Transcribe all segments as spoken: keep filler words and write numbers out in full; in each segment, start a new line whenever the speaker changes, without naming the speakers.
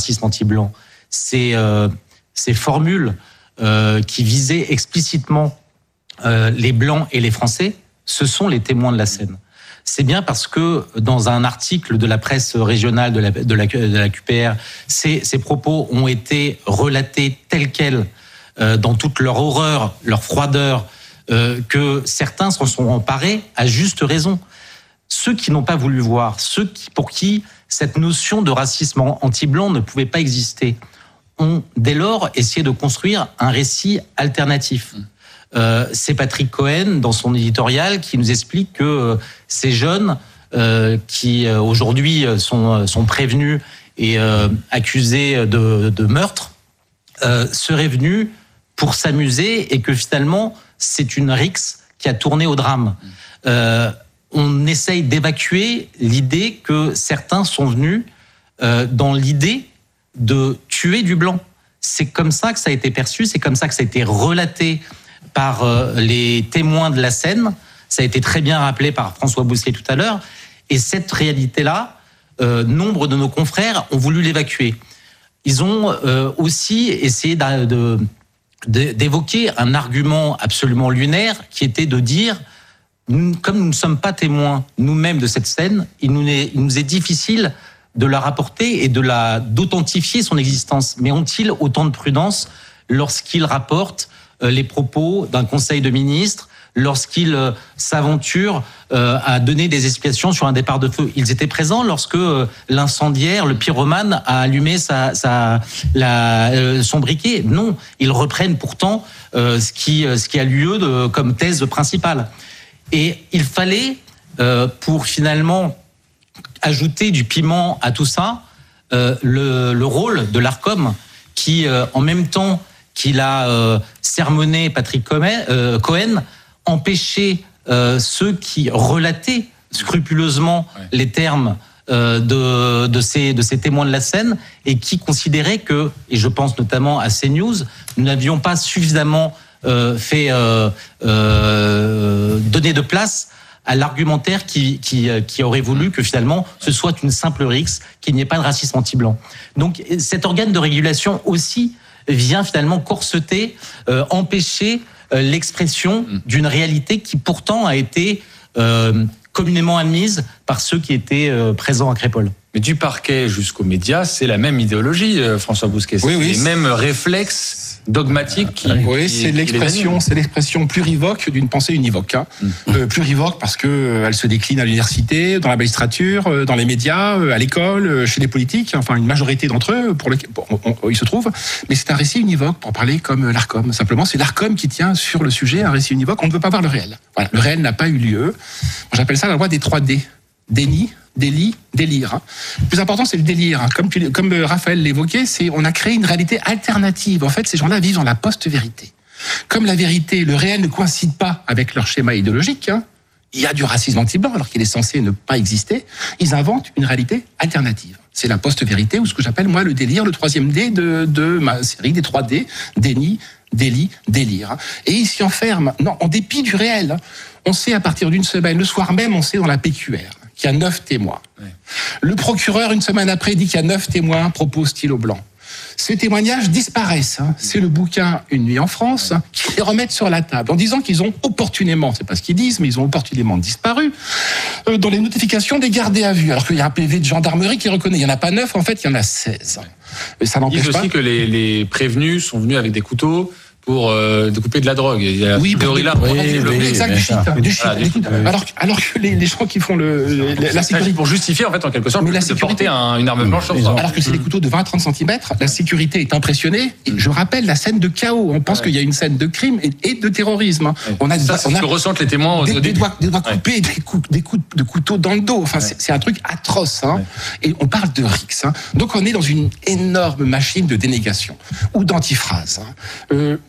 racisme anti-blanc. Ces, euh, ces formules euh, qui visaient explicitement euh, les Blancs et les Français, ce sont les témoins de la scène. C'est bien parce que dans un article de la presse régionale de la, de la, de la Q P R, ces, ces propos ont été relatés tels quels, euh, dans toute leur horreur, leur froideur, euh, que certains s'en sont emparés à juste raison. Ceux qui n'ont pas voulu voir, ceux qui, pour qui cette notion de racisme anti-blanc ne pouvait pas exister, ont dès lors essayé de construire un récit alternatif. Euh, c'est Patrick Cohen, dans son éditorial, qui nous explique que euh, ces jeunes euh, qui euh, aujourd'hui sont, sont prévenus et euh, accusés de, de meurtre euh, seraient venus pour s'amuser et que finalement c'est une rixe qui a tourné au drame. Euh, on essaye d'évacuer l'idée que certains sont venus euh, dans l'idée de tuer du blanc. C'est comme ça que ça a été perçu, c'est comme ça que ça a été relaté par euh, les témoins de la scène. Ça a été très bien rappelé par François Bousquet tout à l'heure. Et cette réalité-là, euh, nombre de nos confrères ont voulu l'évacuer. Ils ont euh, aussi essayé de, de, de, d'évoquer un argument absolument lunaire qui était de dire, nous, comme nous ne sommes pas témoins nous-mêmes de cette scène, il nous est, il nous est difficile de la rapporter et de la, d'authentifier son existence. Mais ont-ils autant de prudence lorsqu'ils rapportent euh, les propos d'un conseil de ministres, lorsqu'ils euh, s'aventurent euh, à donner des explications sur un départ de feu? Ils étaient présents lorsque euh, l'incendiaire, le pyromane, a allumé sa, sa, la, euh, son briquet? Non, ils reprennent pourtant euh, ce, qui, ce qui a lieu de, comme thèse principale. Et il fallait, euh, pour finalement ajouter du piment à tout ça, euh, le, le rôle de l'Arcom, qui, euh, en même temps qu'il a euh, sermonné Patrick Cohen, euh, Cohen empêchait euh, ceux qui relataient scrupuleusement ouais. les termes euh, de, de, ces, de ces témoins de la scène et qui considéraient que, et je pense notamment à CNews, nous n'avions pas suffisamment euh, fait euh, euh, donner de place à l'argumentaire qui, qui, qui aurait voulu que finalement ce soit une simple rixe, qu'il n'y ait pas de racisme anti-blanc. Donc cet organe de régulation aussi vient finalement corseter, euh, empêcher euh, l'expression d'une réalité qui pourtant a été euh, communément admise par ceux qui étaient euh, présents à Crépol.
Mais du parquet jusqu'aux médias, c'est la même idéologie, François Bousquet. C'est oui, oui, les c'est... mêmes réflexes dogmatique qui,
oui,
qui,
c'est
qui
l'expression, c'est l'expression plurivoque d'une pensée univoque. Hein. Mmh. Euh, plurivoque parce que euh, elle se décline à l'université, dans la magistrature, euh, dans les médias, euh, à l'école, euh, chez les politiques. Enfin, une majorité d'entre eux, pour le, pour, on, on, ils se trouvent. Mais c'est un récit univoque pour parler comme l'Arcom. Simplement, c'est l'Arcom qui tient sur le sujet un récit univoque. On ne veut pas voir le réel. Voilà, le réel n'a pas eu lieu. J'appelle ça la loi des trois D. Déni, délit, délire. Le plus important, c'est le délire. Comme, tu, comme Raphaël l'évoquait, c'est on a créé une réalité alternative. En fait, ces gens-là vivent dans la post-vérité. Comme la vérité, le réel ne coïncide pas avec leur schéma idéologique, hein, il y a du racisme anti-blanc alors qu'il est censé ne pas exister, ils inventent une réalité alternative. C'est la post-vérité ou ce que j'appelle, moi, le délire, le troisième D de, de ma série des trois D, déni, délit, délire. Et ils s'y enferment, non, en dépit du réel. On sait à partir d'une semaine, le soir même, on sait dans la P Q R qu'il y a neuf témoins. Ouais. Le procureur, une semaine après, dit qu'il y a neuf témoins, propos stylo blanc. Ces témoignages disparaissent. Hein. C'est le bouquin Une nuit en France hein, qui les remettent sur la table en disant qu'ils ont opportunément, c'est pas ce qu'ils disent, mais ils ont opportunément disparu euh, dans les notifications des gardés à vue. Alors qu'il y a un P V de gendarmerie qui reconnaît. Il n'y en a pas neuf, en fait, il y en a seize. Mais ça n'empêche
pas. Ils disent aussi que les, les prévenus sont venus avec des couteaux pour euh, découper de la drogue. Il y a
oui,
théorie là.
Oui, oui, oui, exact, du shit. Du shit.
Voilà, shit.
Alors, alors que les, les gens qui font le, le la, la sécurité
pour justifier en fait en quelque sorte mais la de porter un, une arme blanche.
Alors, alors que c'est des couteaux de vingt à trente centimètres, la sécurité est impressionnée. Et je rappelle la scène de chaos. On pense ouais. qu'il y a une scène de crime et, et de terrorisme. Ouais. On a,
ça, c'est
on
ce
a
que ressentent les témoins.
Des, des doigts, des doigts ouais. coupés, des coups, des coups de couteau dans le dos. Enfin, ouais. c'est, c'est un truc atroce. Hein. Ouais. Et on parle de rix. Hein. Donc, on est dans une énorme machine de dénégation ou d'antiphrase. Hein. Euh,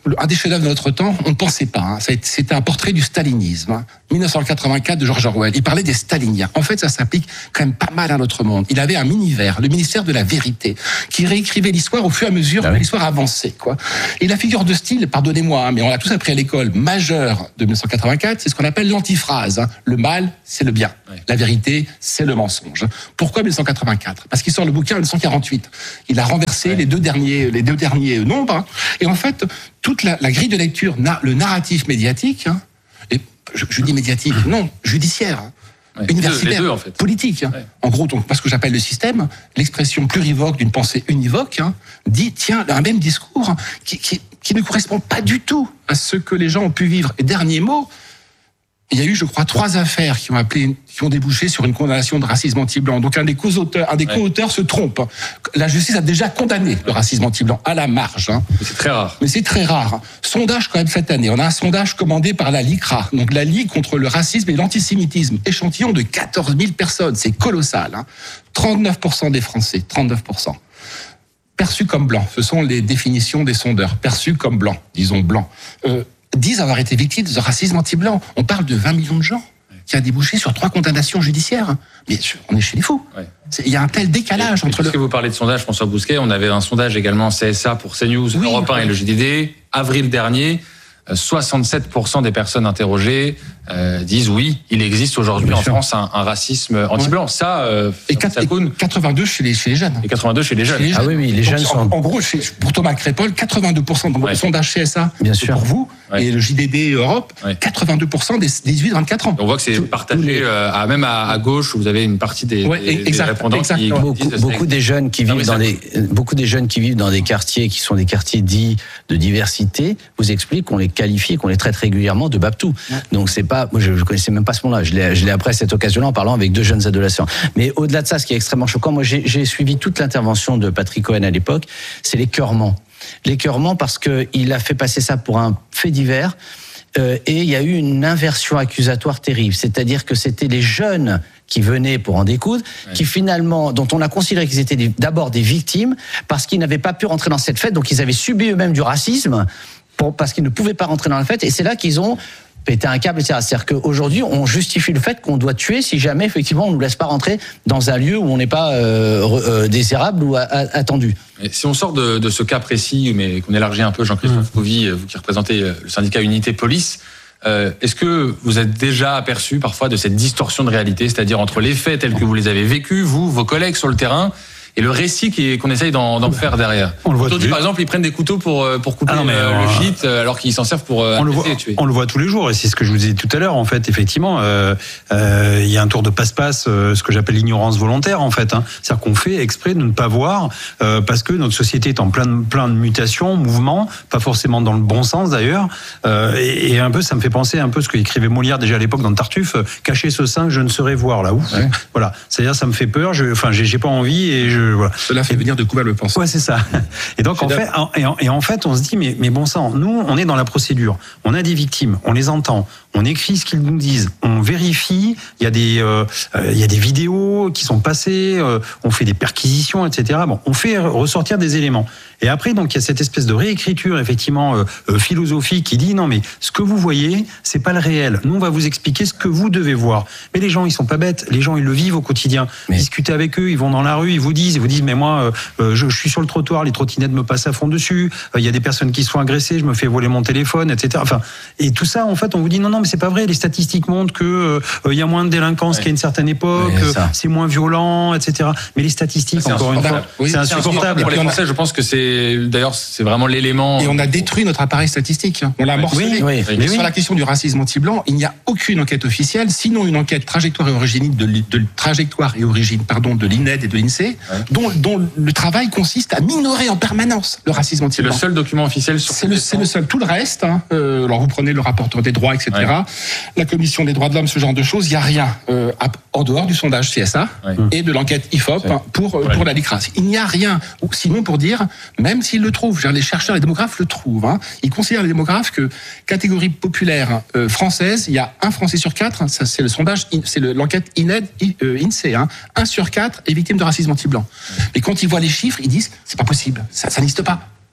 un des chefs-d'œuvre de notre temps, on ne pensait pas. Hein. C'était un portrait du stalinisme. Hein. dix-neuf cent quatre-vingt-quatre de George Orwell. Il parlait des staliniens. En fait, ça s'applique quand même pas mal à notre monde. Il avait un minivers, le ministère de la vérité, qui réécrivait l'histoire au fur et à mesure ah que oui. l'histoire avançait. Quoi. Et la figure de style, pardonnez-moi, hein, mais on l'a tous appris à l'école, majeure de dix-neuf cent quatre-vingt-quatre, c'est ce qu'on appelle l'antiphrase. Hein. Le mal, c'est le bien. Ouais. La vérité, c'est le mensonge. Pourquoi dix-neuf cent quatre-vingt-quatre ? Parce qu'il sort le bouquin en dix-neuf cent quarante-huit. Il a renversé ouais. les deux derniers, les deux derniers nombres. Hein. Et en fait, toute la, la grille de lecture, na, le narratif médiatique, hein, et je, je dis médiatique, non, judiciaire, hein, ouais, universitaire, les deux, en fait. Politique. Hein. Ouais. En gros, donc, parce que j'appelle le système, l'expression plurivoque d'une pensée univoque, hein, dit, tiens, un même discours hein, qui, qui, qui ne correspond pas du tout à ce que les gens ont pu vivre. Et dernier mot, il y a eu, je crois, trois affaires qui ont appelé, qui ont débouché sur une condamnation de racisme anti-blanc. Donc un des co-auteurs, un des ouais. co-auteurs se trompe. La justice a déjà condamné le racisme anti-blanc à la marge. Hein.
Mais c'est très rare.
Mais c'est très rare. Sondage quand même cette année. On a un sondage commandé par la LICRA, donc la Ligue contre le racisme et l'antisémitisme. Échantillon de quatorze mille personnes. C'est colossal. Hein. trente-neuf pour cent des Français, trente-neuf pour cent. Perçus comme blancs. Ce sont les définitions des sondeurs. Perçus comme blancs, disons blancs. Euh, disent avoir été victimes de racisme anti-blanc. On parle de vingt millions de gens qui a débouché sur trois condamnations judiciaires. Mais on est chez les fous. Ouais. Il y a un tel décalage et, entre...
Parce
le...
que vous parlez de sondage, François Bousquet, on avait un sondage également C S A pour CNews, oui, Europe un oui. et le J D D, avril dernier. soixante-sept pour cent des personnes interrogées euh, disent oui, il existe aujourd'hui en France un, un racisme anti-blanc. Ouais. Ça, euh,
et, quatre, et quatre-vingt-deux chez les, chez les jeunes.
Et quatre-vingt-deux chez les jeunes. Chez les jeunes.
Ah oui, oui, les jeunes
Donc,
sont...
En, en gros, chez, pour Thomas Crépol, quatre-vingt-deux pour cent dans ouais. le sondage C S A,
bien
c'est
sûr.
Pour vous, ouais. et le J D D Europe, ouais. quatre-vingt-deux pour cent des dix-huit vingt-quatre ans.
On voit que c'est Tout, partagé, les... euh, à, même à, à gauche, où vous avez une partie des,
ouais,
des,
exact,
des répondants
exact,
qui...
Beaucoup, beaucoup des jeunes qui vivent dans des, beaucoup des jeunes qui vivent dans des quartiers qui sont des quartiers dits de diversité, vous expliquent qu'on les qualifie et qu'on les traite régulièrement de Babtou. Ouais. Donc c'est pas, moi je, je connaissais même pas ce mot-là. Je l'ai, je l'ai appris à cette occasion-là en parlant avec deux jeunes adolescents. Mais au-delà de ça, ce qui est extrêmement choquant, moi j'ai, j'ai suivi toute l'intervention de Patrick Cohen à l'époque, c'est l'écœurement. L'écœurement parce que il a fait passer ça pour un fait divers. Euh, et il y a eu une inversion accusatoire terrible. C'est-à-dire que c'était les jeunes qui venaient pour en découdre, ouais. qui finalement, dont on a considéré qu'ils étaient des, d'abord des victimes parce qu'ils n'avaient pas pu rentrer dans cette fête, donc ils avaient subi eux-mêmes du racisme. Pour, parce qu'ils ne pouvaient pas rentrer dans la fête, et c'est là qu'ils ont pété un câble, et cetera. C'est-à-dire qu'aujourd'hui, on justifie le fait qu'on doit tuer si jamais, effectivement, on ne nous laisse pas rentrer dans un lieu où on n'est pas euh, euh, désirable ou a, a, attendu.
Et si on sort de, de ce cas précis, mais qu'on élargit un peu, Jean-Christophe Covy, vous qui représentez le syndicat Unité Police, euh, est-ce que vous êtes déjà aperçu parfois de cette distorsion de réalité, c'est-à-dire entre les faits tels que vous les avez vécus, vous, vos collègues sur le terrain, et le récit qui est, qu'on essaye d'en, d'en faire derrière. On le voit tous les... Par exemple, ils prennent des couteaux pour, pour couper ah non, euh, le euh... gîte, alors qu'ils s'en servent pour euh,
on le voit,
et tuer.
On le voit tous les jours, et c'est ce que je vous disais tout à l'heure. En fait, effectivement, euh, euh, il y a un tour de passe-passe, euh, ce que j'appelle l'ignorance volontaire, en fait. Hein. C'est-à-dire qu'on fait exprès de ne pas voir, euh, parce que notre société est en plein de, plein de mutations, mouvements, pas forcément dans le bon sens d'ailleurs. Euh, et, et un peu, ça me fait penser un peu ce qu'écrivait Molière déjà à l'époque dans Tartuffe, cacher ce sein que je ne saurais voir là. Ouf. Ouais. Voilà. C'est-à-dire, ça me fait peur. Je, enfin, j'ai, j'ai pas envie et je. Voilà.
Cela fait venir de couvert le pensée.
Ouais, c'est ça. Et donc en fait, en, et, en, et en fait, on se dit mais mais bon sang, nous, on est dans la procédure. On a des victimes, on les entend, on écrit ce qu'ils nous disent, on vérifie. Il y a des euh, il y a des vidéos qui sont passées, euh, on fait des perquisitions, et cetera. Bon, on fait ressortir des éléments. Et après, donc, il y a cette espèce de réécriture, effectivement, euh, euh, philosophique qui dit, non, mais ce que vous voyez, c'est pas le réel. Nous, on va vous expliquer ce que vous devez voir. Mais les gens, ils sont pas bêtes. Les gens, ils le vivent au quotidien. Mais... Discutez avec eux, ils vont dans la rue, ils vous disent, ils vous disent, mais moi, euh, je, je suis sur le trottoir, les trottinettes me passent à fond dessus. Il euh, y a des personnes qui se font agresser, je me fais voler mon téléphone, et cetera. Enfin, et tout ça, en fait, on vous dit, non, non, mais c'est pas vrai. Les statistiques montrent que il euh, y a moins de délinquance ouais. qu'à une certaine époque, euh, c'est moins violent, et cetera. Mais les statistiques, c'est encore une fois,
oui, c'est insupportable. Pour les Français, je pense que c'est, d'ailleurs, c'est vraiment l'élément.
Et on a détruit notre appareil statistique. On l'a morcelé. Oui, oui, oui. Sur la question du racisme anti-blanc, il n'y a aucune enquête officielle, sinon une enquête trajectoire et origine de, de trajectoire et origine, pardon, de l'I N E D et de l'Insee, ouais. dont, dont le travail consiste à minorer en permanence le racisme anti-blanc.
C'est le seul document officiel sur.
C'est le, c'est le seul. Tout le reste, hein, euh, alors vous prenez le rapporteur des droits, et cetera. Ouais. La commission des droits de l'homme, ce genre de choses, il n'y a rien euh, à, en dehors du sondage C S A ouais. et de l'enquête I F O P hein, pour euh, ouais. pour la LICRA. Il n'y a rien. Ou sinon pour dire, même s'ils le trouvent, les chercheurs, les démographes le trouvent. Hein. Ils considèrent les démographes que catégorie populaire euh, française, il y a un Français sur quatre. Ça, c'est le sondage, c'est le, l'enquête I N E D, euh, Insee. Hein. Un sur quatre est victime de racisme anti-blanc. Mais quand ils voient les chiffres, ils disent c'est pas possible, ça, ça n'existe pas.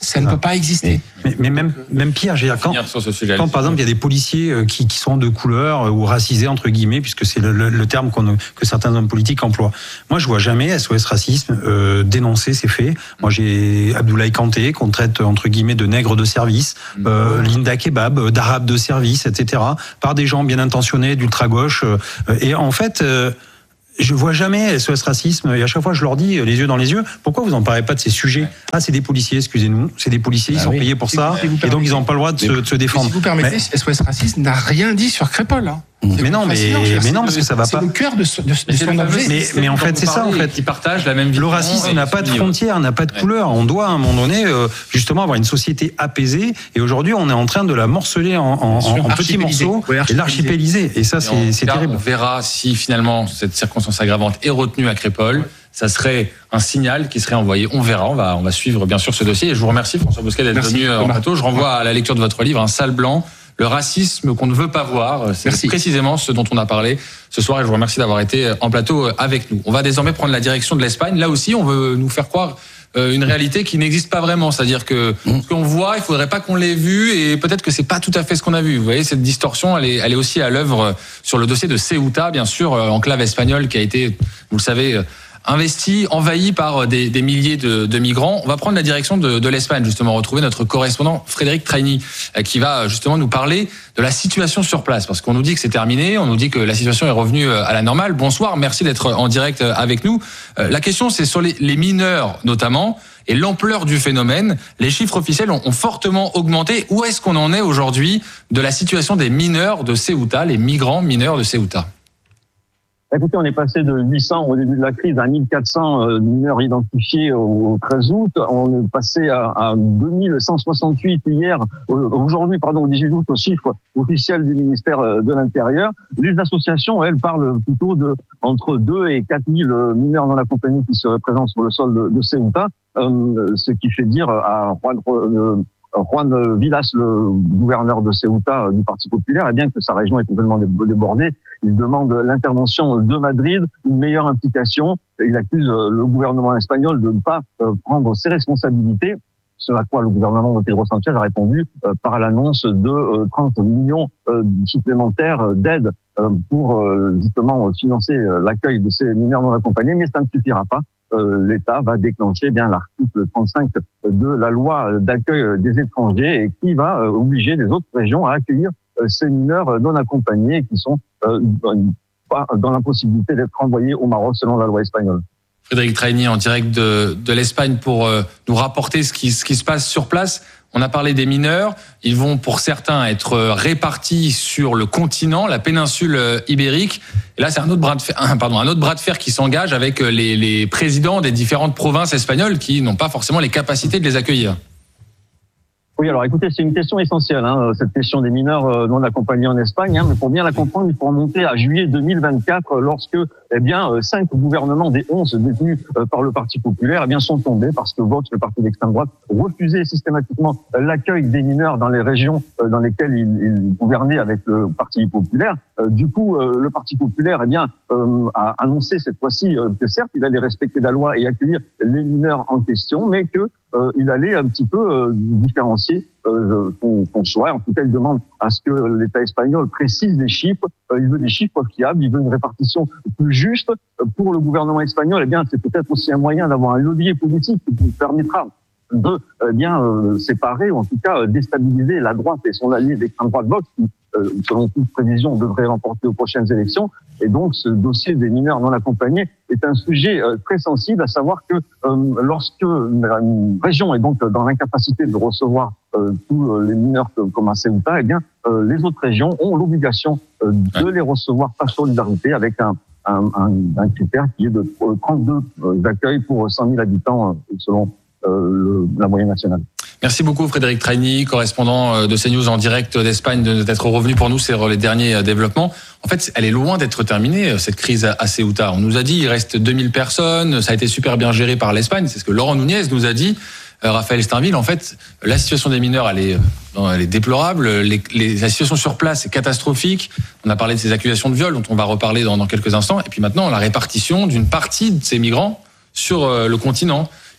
Ça ne peut pas exister.
Mais, mais même, même pire, j'ai quand,
sujet,
quand par exemple il y a des policiers qui, qui sont de couleur ou racisés entre guillemets, puisque c'est le, le, le terme qu'on, que certains hommes politiques emploient. Moi, je vois jamais S O S Racisme euh, dénoncer ces faits. Moi, j'ai Abdoulaye Kanté qu'on traite entre guillemets de nègre de service, euh, Linda Kebab d'arabe de service, et cetera, par des gens bien intentionnés d'ultra gauche. Euh, et en fait. Euh, Je vois jamais S O S Racisme et à chaque fois je leur dis les yeux dans les yeux, pourquoi vous en parlez pas de ces sujets? Ah, c'est des policiers, excusez-nous, c'est des policiers, ils ah sont oui. payés pour si ça vous, si et donc ils n'ont pas le droit de se, de se défendre.
Si vous permettez, mais... S O S Racisme n'a rien dit sur Crépol. Hein.
Mais non, mais, mais non, parce que ça va
c'est
pas.
C'est le cœur de, de, de son objet.
Mais, mais en fait, c'est ça, en fait.
Ils partagent la même vision.
Le racisme n'a pas de frontières, n'a pas de couleur. On doit, à un moment donné, euh, justement, avoir une société apaisée. Et aujourd'hui, on est en train de la morceler en, en, en petits morceaux ouais, et l'archipéliser. Et ça, c'est, et c'est terrible.
On verra si finalement cette circonstance aggravante est retenue à Crépol. Ouais. Ça serait un signal qui serait envoyé. On verra. On va, on va suivre bien sûr ce dossier. Et je vous remercie, François Bousquet, d'être Merci, venu en plateau. Je renvoie à la lecture de votre livre, Un sale blanc. Le racisme qu'on ne veut pas voir, c'est Merci. précisément ce dont on a parlé ce soir et je vous remercie d'avoir été en plateau avec nous. On va désormais prendre la direction de l'Espagne. Là aussi, on veut nous faire croire une réalité qui n'existe pas vraiment. C'est-à-dire que mmh. ce qu'on voit, il faudrait pas qu'on l'ait vu et peut-être que c'est pas tout à fait ce qu'on a vu. Vous voyez, cette distorsion, elle est, elle est aussi à l'œuvre sur le dossier de Ceuta, bien sûr, enclave espagnole qui a été, vous le savez, investi, envahi par des, des milliers de, de migrants. On va prendre la direction de, de l'Espagne, justement, retrouver notre correspondant Frédéric Traini, qui va justement nous parler de la situation sur place. Parce qu'on nous dit que c'est terminé, on nous dit que la situation est revenue à la normale. Bonsoir, merci d'être en direct avec nous. La question, c'est sur les, les mineurs, notamment, et l'ampleur du phénomène. Les chiffres officiels ont, ont fortement augmenté. Où est-ce qu'on en est aujourd'hui de la situation des mineurs de Ceuta, les migrants mineurs de Ceuta ?
Écoutez, on est passé de huit cents au début de la crise à mille quatre cents mineurs identifiés au treize août. On est passé à, à deux mille cent soixante-huit hier, aujourd'hui, pardon, au dix-huit août, au chiffre officiel du ministère de l'Intérieur. Les associations, elles, parlent plutôt de entre deux et quatre mille mineurs non accompagnés qui seraient présents sur le sol de, de Ceuta, euh, ce qui fait dire à Juan, euh, Juan Villas, le gouverneur de Ceuta du Parti populaire, eh bien que sa région est complètement débordée. Il demande l'intervention de Madrid, une meilleure implication. Il accuse le gouvernement espagnol de ne pas prendre ses responsabilités. Ce à quoi le gouvernement de Pedro Sánchez a répondu par l'annonce de trente millions supplémentaires d'aide pour justement financer l'accueil de ces mineurs non accompagnés, mais ça ne suffira pas. L'État va déclencher bien l'article trente-cinq de la loi d'accueil des étrangers et qui va obliger les autres régions à accueillir ces mineurs non accompagnés qui sont pas dans l'impossibilité d'être renvoyés au Maroc selon la loi espagnole.
Frédéric Traini en direct de, de l'Espagne pour euh, nous rapporter ce qui, ce qui se passe sur place. On a parlé des mineurs. Ils vont pour certains être répartis sur le continent, la péninsule ibérique. Et là, c'est un autre bras de fer, pardon, un autre bras de fer qui s'engage avec les, les présidents des différentes provinces espagnoles qui n'ont pas forcément les capacités de les accueillir.
Oui, alors écoutez, c'est une question essentielle, hein, cette question des mineurs non accompagnés en Espagne. Hein, mais pour bien la comprendre, il faut remonter à juillet deux mille vingt-quatre, lorsque eh bien cinq gouvernements des onze détenus par le Parti populaire eh bien sont tombés parce que Vox, le parti d'extrême droite, refusait systématiquement l'accueil des mineurs dans les régions dans lesquelles il, il gouvernait avec le Parti populaire. Du coup, le Parti populaire eh bien a annoncé cette fois-ci que certes, il allait respecter la loi et accueillir les mineurs en question, mais que Euh, il allait un petit peu euh, différencier euh, son, son choix. En tout cas, il demande à ce que l'État espagnol précise les chiffres. Euh, il veut des chiffres fiables, il veut une répartition plus juste. Pour le gouvernement espagnol, eh bien, c'est peut-être aussi un moyen d'avoir un levier politique qui permettra de eh bien euh, séparer ou en tout cas déstabiliser la droite et son allié d'extrême droite Vox qui, euh, selon toute prévision, devrait remporter aux prochaines élections. Et donc, ce dossier des mineurs non accompagnés est un sujet euh, très sensible, à savoir que euh, lorsque une, une région est donc dans l'incapacité de recevoir euh, tous les mineurs comme à Ceuta, eh bien, euh, les autres régions ont l'obligation euh, de les recevoir par solidarité avec un, un, un, un critère qui est de trente-deux accueils pour cent mille habitants euh, selon euh, le, la moyenne nationale.
Merci beaucoup Frédéric Traini, correspondant de CNews en direct d'Espagne, d'être revenu pour nous sur les derniers développements. En fait, elle est loin d'être terminée, cette crise à Ceuta. On nous a dit il reste deux mille personnes, ça a été super bien géré par l'Espagne, c'est ce que Laurent Nunez nous a dit. Raphaël Steinville, en fait, la situation des mineurs, elle est, elle est déplorable. Les, les, la situation sur place est catastrophique. On a parlé de ces accusations de viol, dont on va reparler dans, dans quelques instants. Et puis maintenant, la répartition d'une partie de ces migrants sur le continent.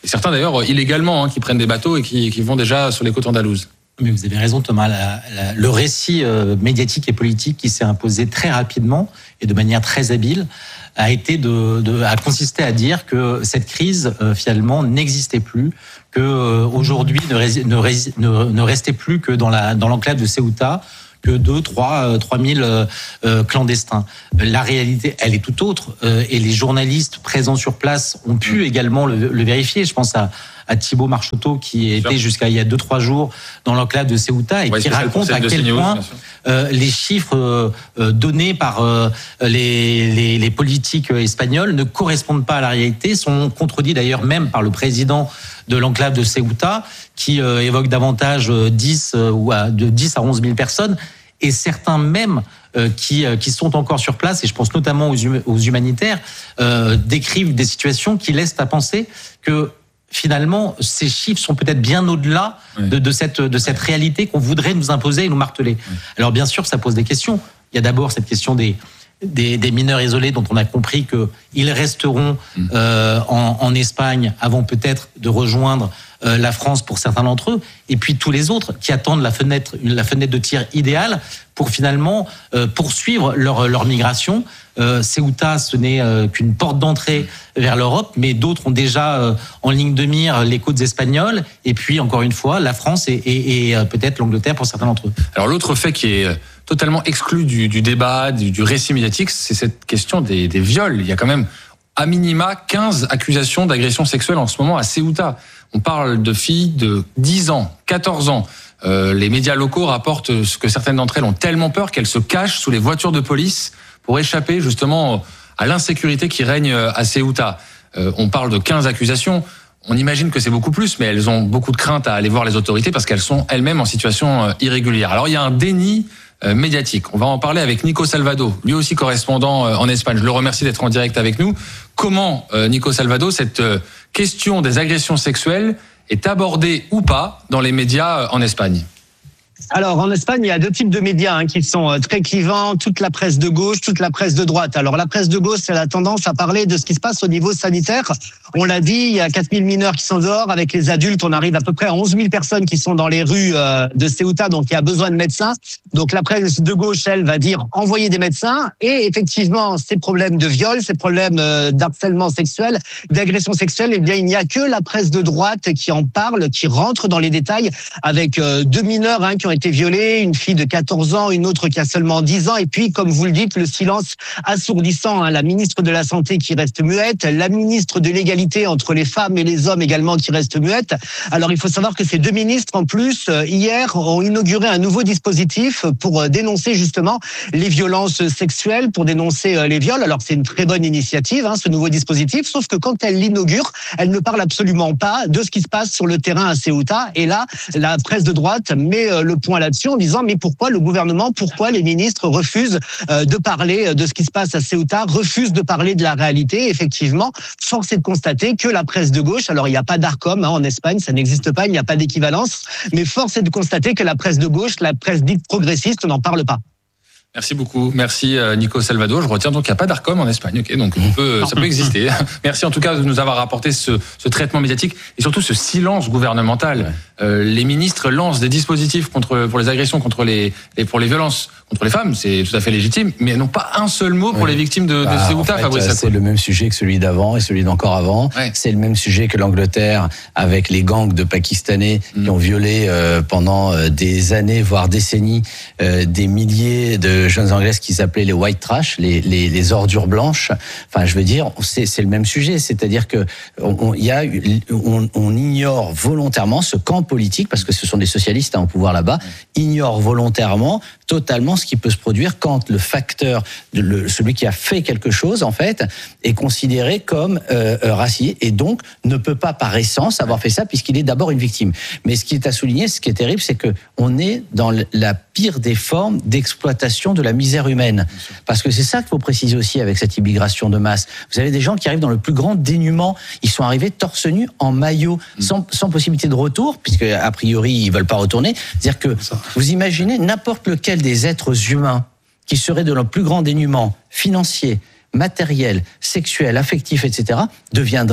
Et certains d'ailleurs illégalement, hein, qui prennent des bateaux et qui, qui vont déjà sur les côtes andalouses.
Mais vous avez raison, Thomas. La, la, le récit euh, médiatique et politique qui s'est imposé très rapidement et de manière très habile a été de, de a consisté à dire que cette crise euh, finalement n'existait plus, que euh, aujourd'hui ne, ne, ne, ne restait plus que dans la dans l'enclave de Ceuta, que deux, trois, trois mille euh, clandestins. La réalité, elle est tout autre, euh, et les journalistes présents sur place ont pu également le, le vérifier. Je pense à, à Thibaut Marcheteau qui était jusqu'à il y a deux, trois jours dans l'enclave de Ceuta et ouais, qui raconte à quel point euh, les chiffres euh, donnés par euh, les, les, les politiques espagnols ne correspondent pas à la réalité, sont contredits d'ailleurs même par le président de l'enclave de Ceuta, qui euh, évoque davantage dix euh, ou à, de dix à onze mille personnes, et certains même euh, qui euh, qui sont encore sur place, et je pense notamment aux, hum, aux humanitaires, euh, décrivent des situations qui laissent à penser que finalement ces chiffres sont peut-être bien au-delà oui. de, de cette de cette oui. réalité qu'on voudrait nous imposer et nous marteler. Oui. Alors bien sûr, ça pose des questions. Il y a d'abord cette question des Des, des mineurs isolés dont on a compris qu'ils resteront euh, en, en Espagne avant peut-être de rejoindre euh, la France pour certains d'entre eux, et puis tous les autres qui attendent la fenêtre, la fenêtre de tir idéale pour finalement euh, poursuivre leur, leur migration. Euh, Ceuta, ce n'est euh, qu'une porte d'entrée vers l'Europe, mais d'autres ont déjà euh, en ligne de mire les côtes espagnoles, et puis encore une fois la France et, et, et euh, peut-être l'Angleterre pour certains d'entre eux.
Alors l'autre fait qui est totalement exclu du, du débat, du, du récit médiatique, c'est cette question des, des viols. Il y a quand même à minima quinze accusations d'agression sexuelle en ce moment à Ceuta. On parle de filles de dix ans, quatorze ans. Euh, les médias locaux rapportent que certaines d'entre elles ont tellement peur qu'elles se cachent sous les voitures de police pour échapper justement à l'insécurité qui règne à Ceuta. Euh, on parle de quinze accusations. On imagine que c'est beaucoup plus, mais elles ont beaucoup de crainte à aller voir les autorités parce qu'elles sont elles-mêmes en situation irrégulière. Alors il y a un déni médiatique. On va en parler avec Nico Salvado, lui aussi correspondant en Espagne. Je le remercie d'être en direct avec nous. Comment, Nico Salvado, cette question des agressions sexuelles est abordée ou pas dans les médias en Espagne ?
Alors, en Espagne, il y a deux types de médias hein, qui sont très clivants, toute la presse de gauche, toute la presse de droite. Alors, la presse de gauche, elle a tendance à parler de ce qui se passe au niveau sanitaire. On l'a dit, il y a quatre mille mineurs qui sont dehors. Avec les adultes, on arrive à peu près à onze mille personnes qui sont dans les rues de Ceuta, donc il y a besoin de médecins. Donc, la presse de gauche, elle, va dire envoyer des médecins. Et effectivement, ces problèmes de viol, ces problèmes d'harcèlement sexuel, d'agression sexuelle, eh bien, il n'y a que la presse de droite qui en parle, qui rentre dans les détails avec deux mineurs hein, qui ont été violés, une fille de quatorze ans, une autre qui a seulement dix ans, et puis, comme vous le dites, le silence assourdissant, hein, la ministre de la Santé qui reste muette, la ministre de l'égalité entre les femmes et les hommes également qui reste muette. Alors, il faut savoir que ces deux ministres, en plus, hier, ont inauguré un nouveau dispositif pour dénoncer justement les violences sexuelles, pour dénoncer les viols. Alors, c'est une très bonne initiative, hein, ce nouveau dispositif, sauf que quand elle l'inaugure, elle ne parle absolument pas de ce qui se passe sur le terrain à Ceuta, et là, la presse de droite met le point là-dessus en disant mais pourquoi le gouvernement, pourquoi les ministres refusent euh, de parler de ce qui se passe à Ceuta, refusent de parler de la réalité. Effectivement, force est de constater que la presse de gauche, alors il n'y a pas d'Arcom hein, en Espagne, ça n'existe pas, il n'y a pas d'équivalence, mais force est de constater que la presse de gauche, la presse dite progressiste, n'en parle pas.
Merci beaucoup. Merci Nico Salvado. Je retiens donc qu'il n'y a pas d'Arcom en Espagne. Ok, donc on peut, ça peut exister. Merci en tout cas de nous avoir apporté ce, ce traitement médiatique et surtout ce silence gouvernemental. Ouais. Euh, les ministres lancent des dispositifs contre pour les agressions, contre les, les pour les violences contre les femmes, c'est tout à fait légitime, mais non pas un seul mot pour ouais. les victimes de, de bah, Ceuta, en fait, Fabrice.
C'est le même sujet que celui d'avant et celui d'encore avant. Ouais. C'est le même sujet que l'Angleterre avec les gangs de Pakistanais mmh. qui ont violé euh, pendant euh, des années, voire décennies, euh, des milliers de jeunes Anglaises qui s'appelaient les white trash, les, les, les ordures blanches. Enfin, je veux dire, c'est, c'est le même sujet. C'est-à-dire que on, y a, on, on ignore volontairement ce camp politique, parce que ce sont des socialistes hein, au pouvoir là-bas, ignore volontairement, totalement ce qui peut se produire quand le facteur, le, celui qui a fait quelque chose, en fait, est considéré comme euh, racié et donc ne peut pas par essence avoir fait ça puisqu'il est d'abord une victime. Mais ce qui est à souligner, ce qui est terrible, c'est que on est dans la pire des formes d'exploitation de la misère humaine. Parce que c'est ça qu'il faut préciser aussi avec cette immigration de masse. Vous avez des gens qui arrivent dans le plus grand dénuement. Ils sont arrivés torse nu, en maillot, mmh. sans, sans possibilité de retour, puisque a priori ils veulent pas retourner. C'est-à-dire que vous imaginez n'importe lequel des êtres humains qui seraient de leur plus grand dénuement financier, matériel, sexuel, affectif, et cetera, deviendrait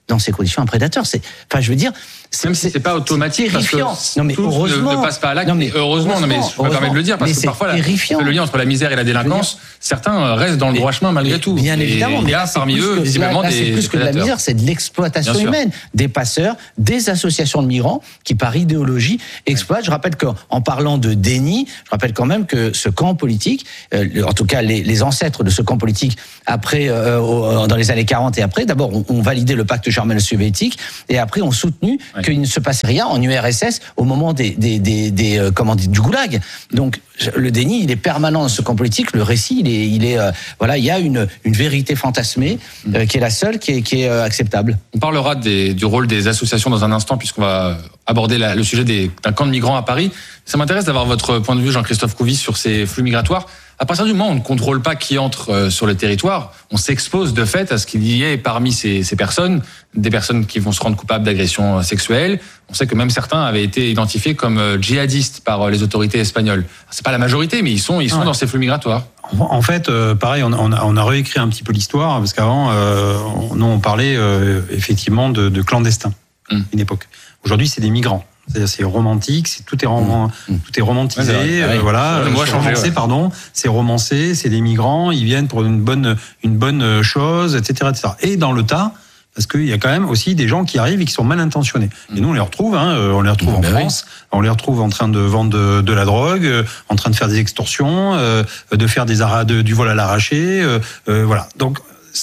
dans ces conditions un prédateur. C'est, enfin, je veux dire,
même si c'est pas automatique, parce que
non mais heureusement,
ne passe pas à l'acte.
Non mais
heureusement, non mais je me permets de le dire parce que parfois la, le lien entre la misère et la délinquance, certains restent dans le droit chemin malgré tout.
Bien évidemment,
il y a parmi eux visiblement des.
C'est plus que de la misère, c'est de l'exploitation humaine, des passeurs, des associations de migrants qui par idéologie exploitent. Je rappelle qu'en parlant de déni, je rappelle quand même que ce camp politique, euh, en tout cas les, les ancêtres de ce camp politique après, euh, dans les années quarante et après, d'abord ont, ont validé le pacte germano-soviétique et après ont soutenu ouais. qu'il ne se passait rien en U R S S au moment des, des, des, des euh, comment dire, du goulag. Donc le déni, il est permanent dans ce camp politique. Le récit, il est, il est euh, voilà, il y a une, une vérité fantasmée euh, qui est la seule qui est, qui est euh, acceptable.
On parlera des, du rôle des associations dans un instant puisqu'on va aborder la, le sujet des, d'un camp de migrants à Paris. Ça m'intéresse d'avoir votre point de vue, Jean-Christophe Couvi, sur ces flux migratoires. À partir du moment où on ne contrôle pas qui entre euh, sur le territoire, on s'expose de fait à ce qu'il y ait parmi ces, ces personnes des personnes qui vont se rendre coupables d'agressions sexuelles. On sait que même certains avaient été identifiés comme euh, djihadistes par euh, les autorités espagnoles. C'est pas la majorité, mais ils sont, ils sont ouais. dans ces flux migratoires.
En fait, euh, pareil, on a, on a réécrit un petit peu l'histoire parce qu'avant, euh, nous on parlait euh, effectivement de, de clandestins, hum. une époque. Aujourd'hui, c'est des migrants. C'est-à-dire, c'est romantique, c'est tout est rom- mmh. tout est romantisé, ouais, euh, voilà.
Le mot a changé,
romancé,
ouais.
pardon. C'est romancé, c'est des migrants, ils viennent pour une bonne, une bonne chose, et cetera, et cetera. Et dans le tas, parce qu'il y a quand même aussi des gens qui arrivent et qui sont mal intentionnés. Et nous, on les retrouve, hein, on les retrouve mmh, en ben France, oui. on les retrouve en train de vendre de, de la drogue, en train de faire des extorsions, euh, de faire des ara- de, du vol à l'arraché, euh, euh, voilà. Donc,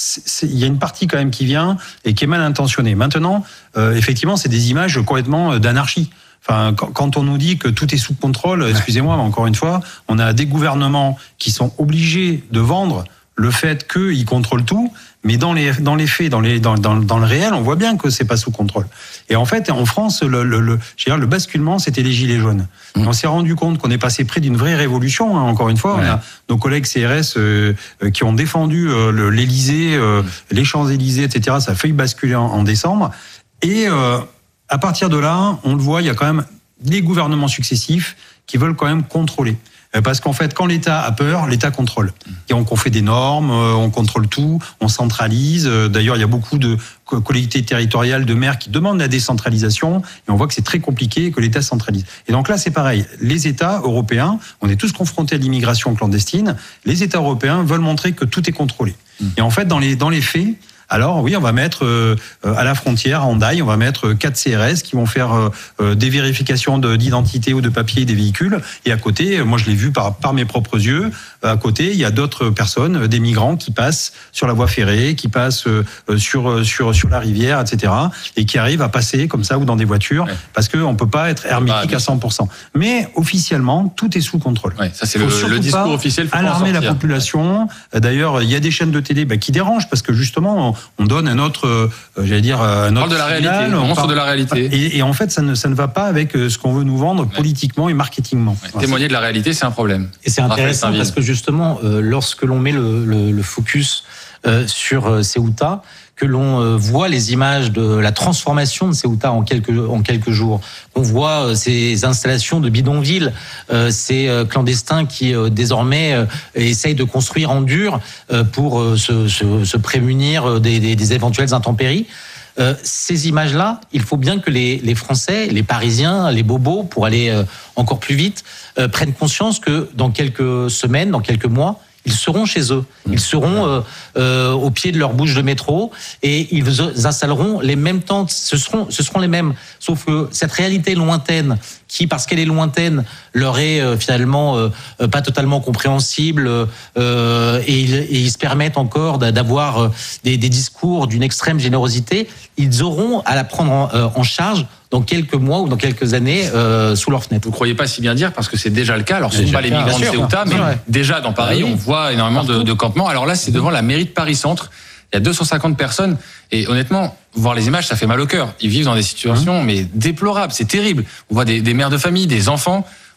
il y a une partie quand même qui vient et qui est mal intentionnée. Maintenant, euh, effectivement, c'est des images complètement d'anarchie. Enfin, quand on nous dit que tout est sous contrôle, excusez-moi, mais encore une fois, on a des gouvernements qui sont obligés de vendre le fait qu'ils contrôlent tout, mais dans les dans les faits, dans les dans dans, dans le réel, on voit bien que c'est pas sous contrôle. Et en fait, en France, le le le, je veux dire, le basculement, c'était les gilets jaunes. Mmh. On s'est rendu compte qu'on est passé près d'une vraie révolution. Hein, encore une fois, ouais. on a nos collègues C R S euh, qui ont défendu euh, le, l'Élysée, euh, mmh. les Champs-Élysées, et cetera. Ça a failli basculer en, en décembre. Et euh, à partir de là, on le voit, il y a quand même des gouvernements successifs qui veulent quand même contrôler. Parce qu'en fait, quand l'État a peur, l'État contrôle. Et on, on fait des normes, on contrôle tout, on centralise. D'ailleurs, il y a beaucoup de collectivités territoriales, de maires qui demandent la décentralisation. Et on voit que c'est très compliqué que l'État centralise. Et donc là, c'est pareil. Les États européens, on est tous confrontés à l'immigration clandestine. Les États européens veulent montrer que tout est contrôlé. Et en fait, dans les, dans les faits, alors oui, on va mettre euh, à la frontière, à Hendaye, on va mettre quatre C R S qui vont faire euh, des vérifications de, d'identité ou de papier des véhicules. Et à côté, moi je l'ai vu par, par mes propres yeux, à côté il y a d'autres personnes, des migrants qui passent sur la voie ferrée, qui passent euh, sur sur sur la rivière, et cetera. Et qui arrivent à passer comme ça ou dans des voitures, ouais. parce qu'on ne peut pas être hermétique ah, à cent pour cent. Mais officiellement, tout est sous contrôle.
Ouais, ça c'est le, le discours officiel. Faut
alarmer la population. D'ailleurs, il y a des chaînes de télé bah, qui dérangent parce que justement on donne un autre, euh, j'allais dire, un autre.
On parle de la réalité,
signal,
on, on
parle
de la réalité.
Et, et en fait, ça ne, ça ne va pas avec ce qu'on veut nous vendre ouais. politiquement et marketingement.
Ouais, témoigner de la réalité, c'est un problème.
Et c'est intéressant parce que justement, euh, lorsque l'on met le, le, le focus euh, sur euh, Ceuta, que l'on euh, voit les images de la transformation de Ceuta en quelques en quelques jours. On voit euh, ces installations de bidonvilles, euh, ces euh, clandestins qui euh, désormais euh, essayent de construire en dur euh, pour euh, se, se, se prémunir des, des, des éventuelles intempéries. Euh, ces images-là, il faut bien que les, les Français, les Parisiens, les bobos, pour aller euh, encore plus vite, euh, prennent conscience que dans quelques semaines, dans quelques mois, ils seront chez eux. Ils seront euh, euh, au pied de leur bouche de métro et ils installeront les mêmes tentes. Ce seront, ce seront les mêmes. Sauf que cette réalité lointaine, qui, parce qu'elle est lointaine, leur est euh, finalement euh, pas totalement compréhensible euh, et, ils, et ils se permettent encore d'avoir euh, des, des discours d'une extrême générosité, ils auront à la prendre en, euh, en charge dans quelques mois ou dans quelques années euh, sous leur fenêtre.
Vous ne croyez pas si bien dire parce que c'est déjà le cas. Alors ce ne sont pas les migrants de Ceuta, mais ouais. déjà dans Paris, ah oui. on voit énormément de, de campements. Alors là, c'est devant la mairie de Paris-Centre. Il y a deux cent cinquante personnes et honnêtement, voir les images, ça fait mal au cœur. Ils vivent dans des situations mmh. mais déplorables, c'est terrible. On voit des, des mères de famille, des enfants.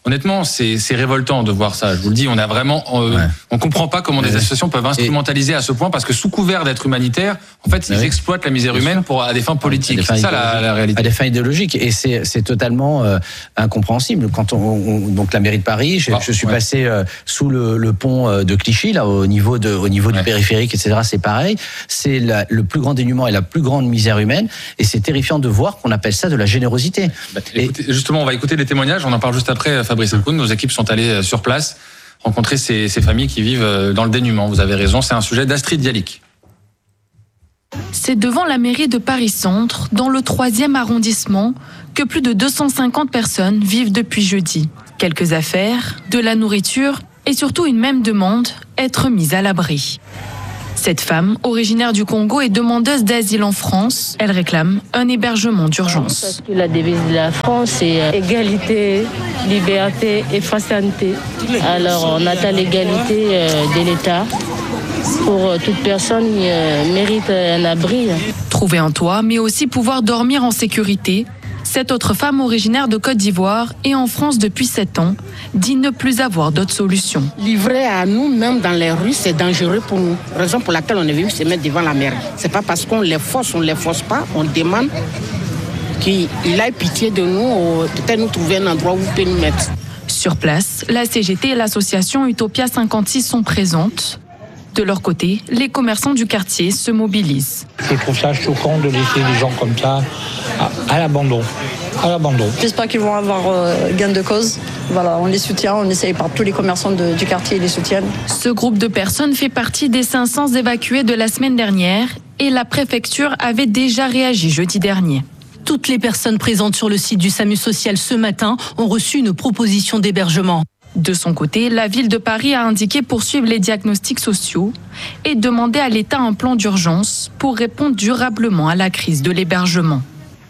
Honnêtement, c'est, c'est révoltant de voir ça. Je vous le dis, on a vraiment, euh, ouais. on comprend pas comment des associations peuvent instrumentaliser à ce point, parce que sous couvert d'être humanitaire, en fait, ils oui. exploitent la misère humaine pour à des fins politiques. C'est ça la, la réalité.
À des fins idéologiques, et c'est, c'est totalement euh, incompréhensible. Quand on, on, donc la mairie de Paris, je, ah, je suis ouais. passé euh, sous le, le pont de Clichy, là, au niveau de, au niveau ouais. du périphérique, et cetera. C'est pareil. C'est la, le plus grand dénuement et la plus grande misère humaine, et c'est terrifiant de voir qu'on appelle ça de la générosité.
Bah, écoutez, et, justement, on va écouter les témoignages. On en parle juste après. Fabrice Elkoun, nos équipes sont allées sur place rencontrer ces, ces familles qui vivent dans le dénuement. Vous avez raison, c'est un sujet d'Astrid Dialik.
C'est devant la mairie de Paris-Centre, dans le troisième arrondissement, que plus de deux cent cinquante personnes vivent depuis jeudi. Quelques affaires, de la nourriture et surtout une même demande, être mise à l'abri. Cette femme, originaire du Congo et demandeuse d'asile en France, elle réclame un hébergement d'urgence.
Parce que la devise de la France, c'est égalité, liberté et fraternité. Alors on attend l'égalité de l'État pour toute personne qui mérite un abri.
Trouver un toit, mais aussi pouvoir dormir en sécurité. Cette autre femme originaire de Côte d'Ivoire et en France depuis sept ans dit ne plus avoir d'autre solution.
Livrer à nous, même dans les rues, c'est dangereux pour nous. Raison pour laquelle on est venu se mettre devant la mairie. C'est pas parce qu'on les force, on les force pas, on demande qu'il ait pitié de nous, ou peut-être nous trouver un endroit où il peut nous mettre.
Sur place, la C G T et l'association Utopia cinquante-six sont présentes. De leur côté, les commerçants du quartier se mobilisent.
Je trouve ça choquant de laisser les gens comme ça à, à l'abandon. À l'abandon.
J'espère qu'ils vont avoir euh, gain de cause. Voilà, on les soutient, on essaye par tous les commerçants de, du quartier, les soutiennent.
Ce groupe de personnes fait partie des cinq cents évacués de la semaine dernière et la préfecture avait déjà réagi jeudi dernier.
Toutes les personnes présentes sur le site du SAMU social ce matin ont reçu une proposition d'hébergement.
De son côté, la ville de Paris a indiqué poursuivre les diagnostics sociaux et demander à l'État un plan d'urgence pour répondre durablement à la crise de l'hébergement.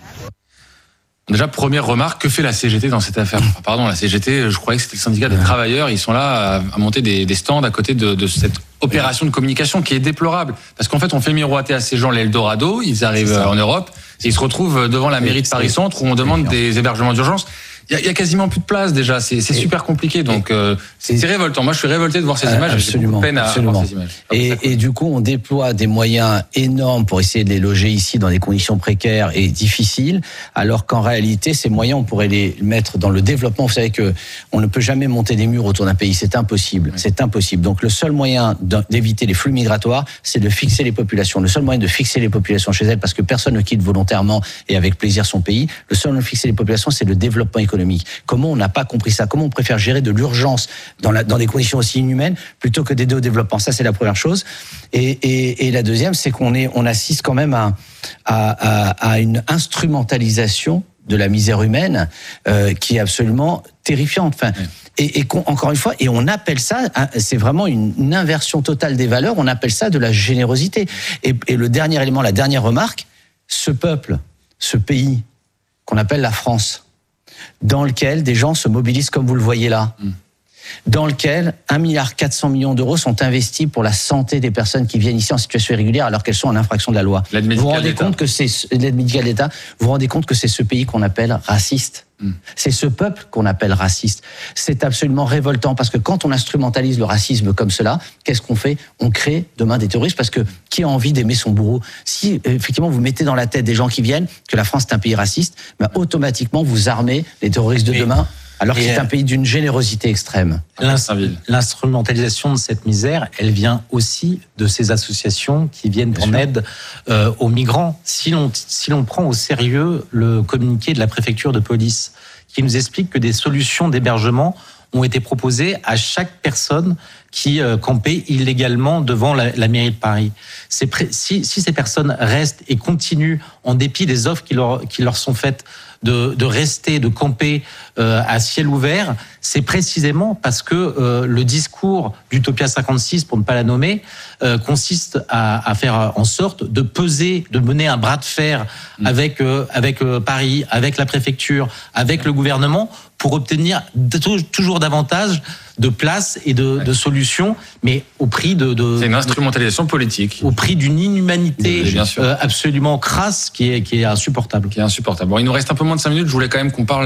Déjà, première remarque, que fait la C G T dans cette affaire ? Pardon, la C G T, je croyais que c'était le syndicat des travailleurs. Ils sont là à, à monter des, des stands à côté de, de cette opération de communication qui est déplorable. Parce qu'en fait, on fait miroiter à ces gens l'Eldorado, ils arrivent en Europe, et ils se retrouvent devant la mairie de Paris-Centre où on demande des hébergements d'urgence. Il y, a, il y a quasiment plus de place déjà, c'est, c'est super compliqué, donc euh, c'est, c'est révoltant. Moi, je suis révolté de voir ces images.
Absolument,
j'ai peine à
absolument.
voir ces images.
Et, et du coup, on déploie des moyens énormes pour essayer de les loger ici dans des conditions précaires et difficiles, alors qu'en réalité, ces moyens, on pourrait les mettre dans le développement. Vous savez que on ne peut jamais monter des murs autour d'un pays, c'est impossible, oui. c'est impossible. Donc, le seul moyen d'éviter les flux migratoires, c'est de fixer les populations. Le seul moyen de fixer les populations chez elles, parce que personne ne quitte volontairement et avec plaisir son pays. Le seul moyen de fixer les populations, c'est le développement économique. Comment on n'a pas compris ça ? Comment on préfère gérer de l'urgence dans, la, dans des conditions aussi inhumaines plutôt que d'aider au développement ? Ça, c'est la première chose. Et, et, et la deuxième, c'est qu'on est, on assiste quand même à, à, à, à une instrumentalisation de la misère humaine euh, qui est absolument terrifiante. Enfin, oui. Et, et encore une fois, et on appelle ça, c'est vraiment une, une inversion totale des valeurs. On appelle ça de la générosité. Et, et le dernier élément, la dernière remarque, ce peuple, ce pays qu'on appelle la France, dans lequel des gens se mobilisent comme vous le voyez là, mmh. dans lequel un milliard quatre cents millions d'euros sont investis pour la santé des personnes qui viennent ici en situation irrégulière alors qu'elles sont en infraction de la loi.
L'aide
vous vous rendez
d'État.
compte que c'est l'aide médicale d'État. Vous vous rendez compte que c'est ce pays qu'on appelle raciste. Mmh. C'est ce peuple qu'on appelle raciste. C'est absolument révoltant parce que quand on instrumentalise le racisme comme cela, qu'est-ce qu'on fait ? On crée demain des terroristes parce que qui a envie d'aimer son bourreau ? Si effectivement vous mettez dans la tête des gens qui viennent que la France est un pays raciste, ben, automatiquement vous armez les terroristes de demain. Alors que c'est un pays d'une générosité extrême.
L'instrumentalisation de cette misère, elle vient aussi de ces associations qui viennent en aide euh, aux migrants. Si l'on, si l'on prend au sérieux le communiqué de la préfecture de police, qui nous explique que des solutions d'hébergement ont été proposées à chaque personne qui euh, campait illégalement devant la, la mairie de Paris. C'est pré- si, si ces personnes restent et continuent, en dépit des offres qui leur, qui leur sont faites, de, de rester, de camper euh, à ciel ouvert, c'est précisément parce que euh, le discours d'Utopia cinquante-six, pour ne pas la nommer, euh, consiste à, à faire en sorte de peser, de mener un bras de fer mmh. avec, euh, avec euh, Paris, avec la préfecture, avec le gouvernement, pour obtenir toujours davantage de places et de, ouais. de solutions, mais au prix de, de...
C'est une instrumentalisation politique.
Au prix d'une inhumanité
oui,
euh, absolument crasse qui est, qui est insupportable.
Qui est insupportable. Bon, il nous reste un peu moins de cinq minutes. Je voulais quand même qu'on parle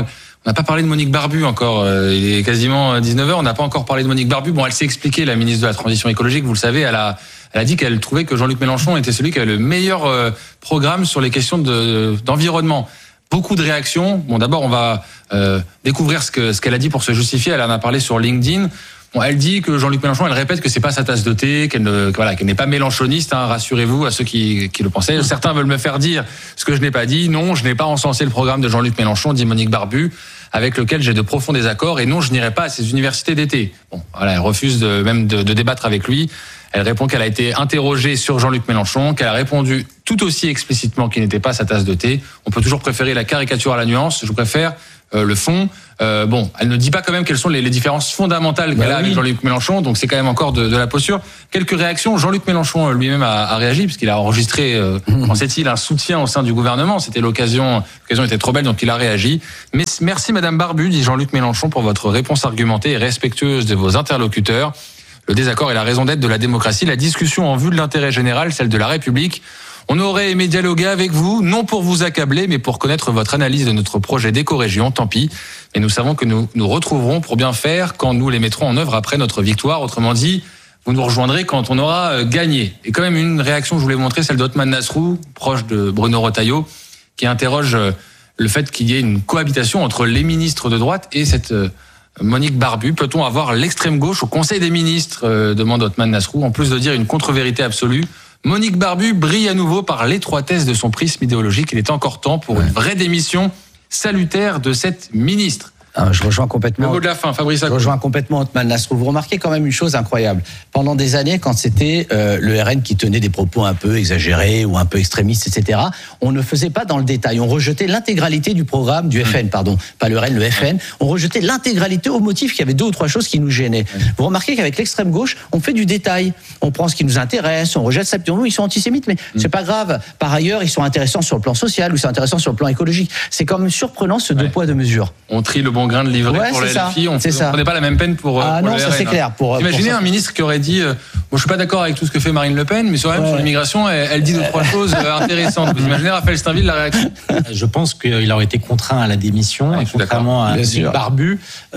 On n'a pas parlé de Monique Barbu encore. Il est quasiment dix-neuf heures. On n'a pas encore parlé de Monique Barbu. Bon, elle s'est expliquée, la ministre de la Transition écologique. Vous le savez, elle a, elle a dit qu'elle trouvait que Jean-Luc Mélenchon était celui qui avait le meilleur programme sur les questions de, d'environnement. Beaucoup de réactions. Bon, d'abord, on va euh, découvrir ce que ce qu'elle a dit pour se justifier. Elle en a parlé sur LinkedIn. Bon, elle dit que Jean-Luc Mélenchon, elle répète que c'est pas sa tasse de thé, qu'elle ne, que, voilà, qu'elle n'est pas mélenchoniste. Hein, rassurez-vous à ceux qui, qui le pensaient. Certains veulent me faire dire ce que je n'ai pas dit. Non, je n'ai pas encensé le programme de Jean-Luc Mélenchon, dit Monique Barbu, avec lequel j'ai de profonds désaccords. Et non, je n'irai pas à ces universités d'été. Bon, voilà, elle refuse de, même de, de débattre avec lui. Elle répond qu'elle a été interrogée sur Jean-Luc Mélenchon, qu'elle a répondu tout aussi explicitement qu'il n'était pas sa tasse de thé. On peut toujours préférer la caricature à la nuance. Je préfère euh, le fond. Euh, bon, elle ne dit pas quand même quelles sont les, les différences fondamentales qu'elle bah a oui. avec Jean-Luc Mélenchon. Donc c'est quand même encore de, de la posture. Quelques réactions. Jean-Luc Mélenchon lui-même a, a réagi puisqu'il a enregistré, euh, mmh. pensait-il, un soutien au sein du gouvernement. C'était l'occasion. L'occasion était trop belle, donc il a réagi. Mais merci Madame Barbu, dit Jean-Luc Mélenchon, pour votre réponse argumentée et respectueuse de vos interlocuteurs. Le désaccord est la raison d'être de la démocratie, la discussion en vue de l'intérêt général, celle de la République. On aurait aimé dialoguer avec vous, non pour vous accabler, mais pour connaître votre analyse de notre projet d'éco-région, tant pis. Mais nous savons que nous nous retrouverons pour bien faire quand nous les mettrons en œuvre après notre victoire. Autrement dit, vous nous rejoindrez quand on aura gagné. Et quand même une réaction que je voulais vous montrer, celle d'Othman Nasrou, proche de Bruno Retailleau, qui interroge le fait qu'il y ait une cohabitation entre les ministres de droite et cette Monique Barbu. Peut-on avoir l'extrême gauche au Conseil des ministres, euh, demande Othman Nasrou, en plus de dire une contre-vérité absolue. Monique Barbu brille à nouveau par l'étroitesse de son prisme idéologique. Il est encore temps pour ouais. une vraie démission salutaire de cette ministre.
Ah, je rejoins complètement.
Le mot de la fin, Fabrice Akoun.
Je rejoins complètement Othman Nasrou. Vous remarquez quand même une chose incroyable. Pendant des années, quand c'était euh, le R N qui tenait des propos un peu exagérés ou un peu extrémistes, et cetera, on ne faisait pas dans le détail. On rejetait l'intégralité du programme du F N, pardon, pas le R N, le F N. On rejetait l'intégralité au motif qu'il y avait deux ou trois choses qui nous gênaient. Vous remarquez qu'avec l'extrême gauche, on fait du détail. On prend ce qui nous intéresse, on rejette ça. Puis nous, ils sont antisémites, mais c'est pas grave. Par ailleurs, ils sont intéressants sur le plan social ou c'est intéressant sur le plan écologique. C'est quand même surprenant ce deux ouais. poids deux mesures.
On trie le bon grain de livret. Ouais, pour les L F I, on ne prenait pas la même peine pour,
ah
pour
non,
le
ça
R N.
C'est clair. Pour,
Imaginez
pour
un ministre qui aurait dit euh, bon, je suis pas d'accord avec tout ce que fait Marine Le Pen, mais sur, ouais. sur l'immigration, elle, elle dit deux trois choses intéressantes. Vous imaginez Raphaël Steinville la réaction?
Je pense qu'il aurait été contraint à la démission, ouais, contrairement à Monique Barbu.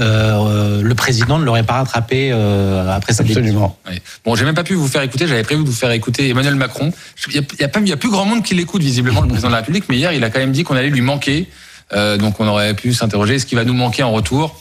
Euh, le président ne l'aurait pas rattrapé euh, après sa démission.
Ouais. Bon, j'ai même pas pu vous faire écouter. J'avais prévu de vous faire écouter Emmanuel Macron. Il y a, il y a pas, il y a plus grand monde qui l'écoute visiblement, le président de la République. Mais hier, il a quand même dit qu'on allait lui manquer. Euh, donc on aurait pu s'interroger est-ce qu'il va nous manquer en retour.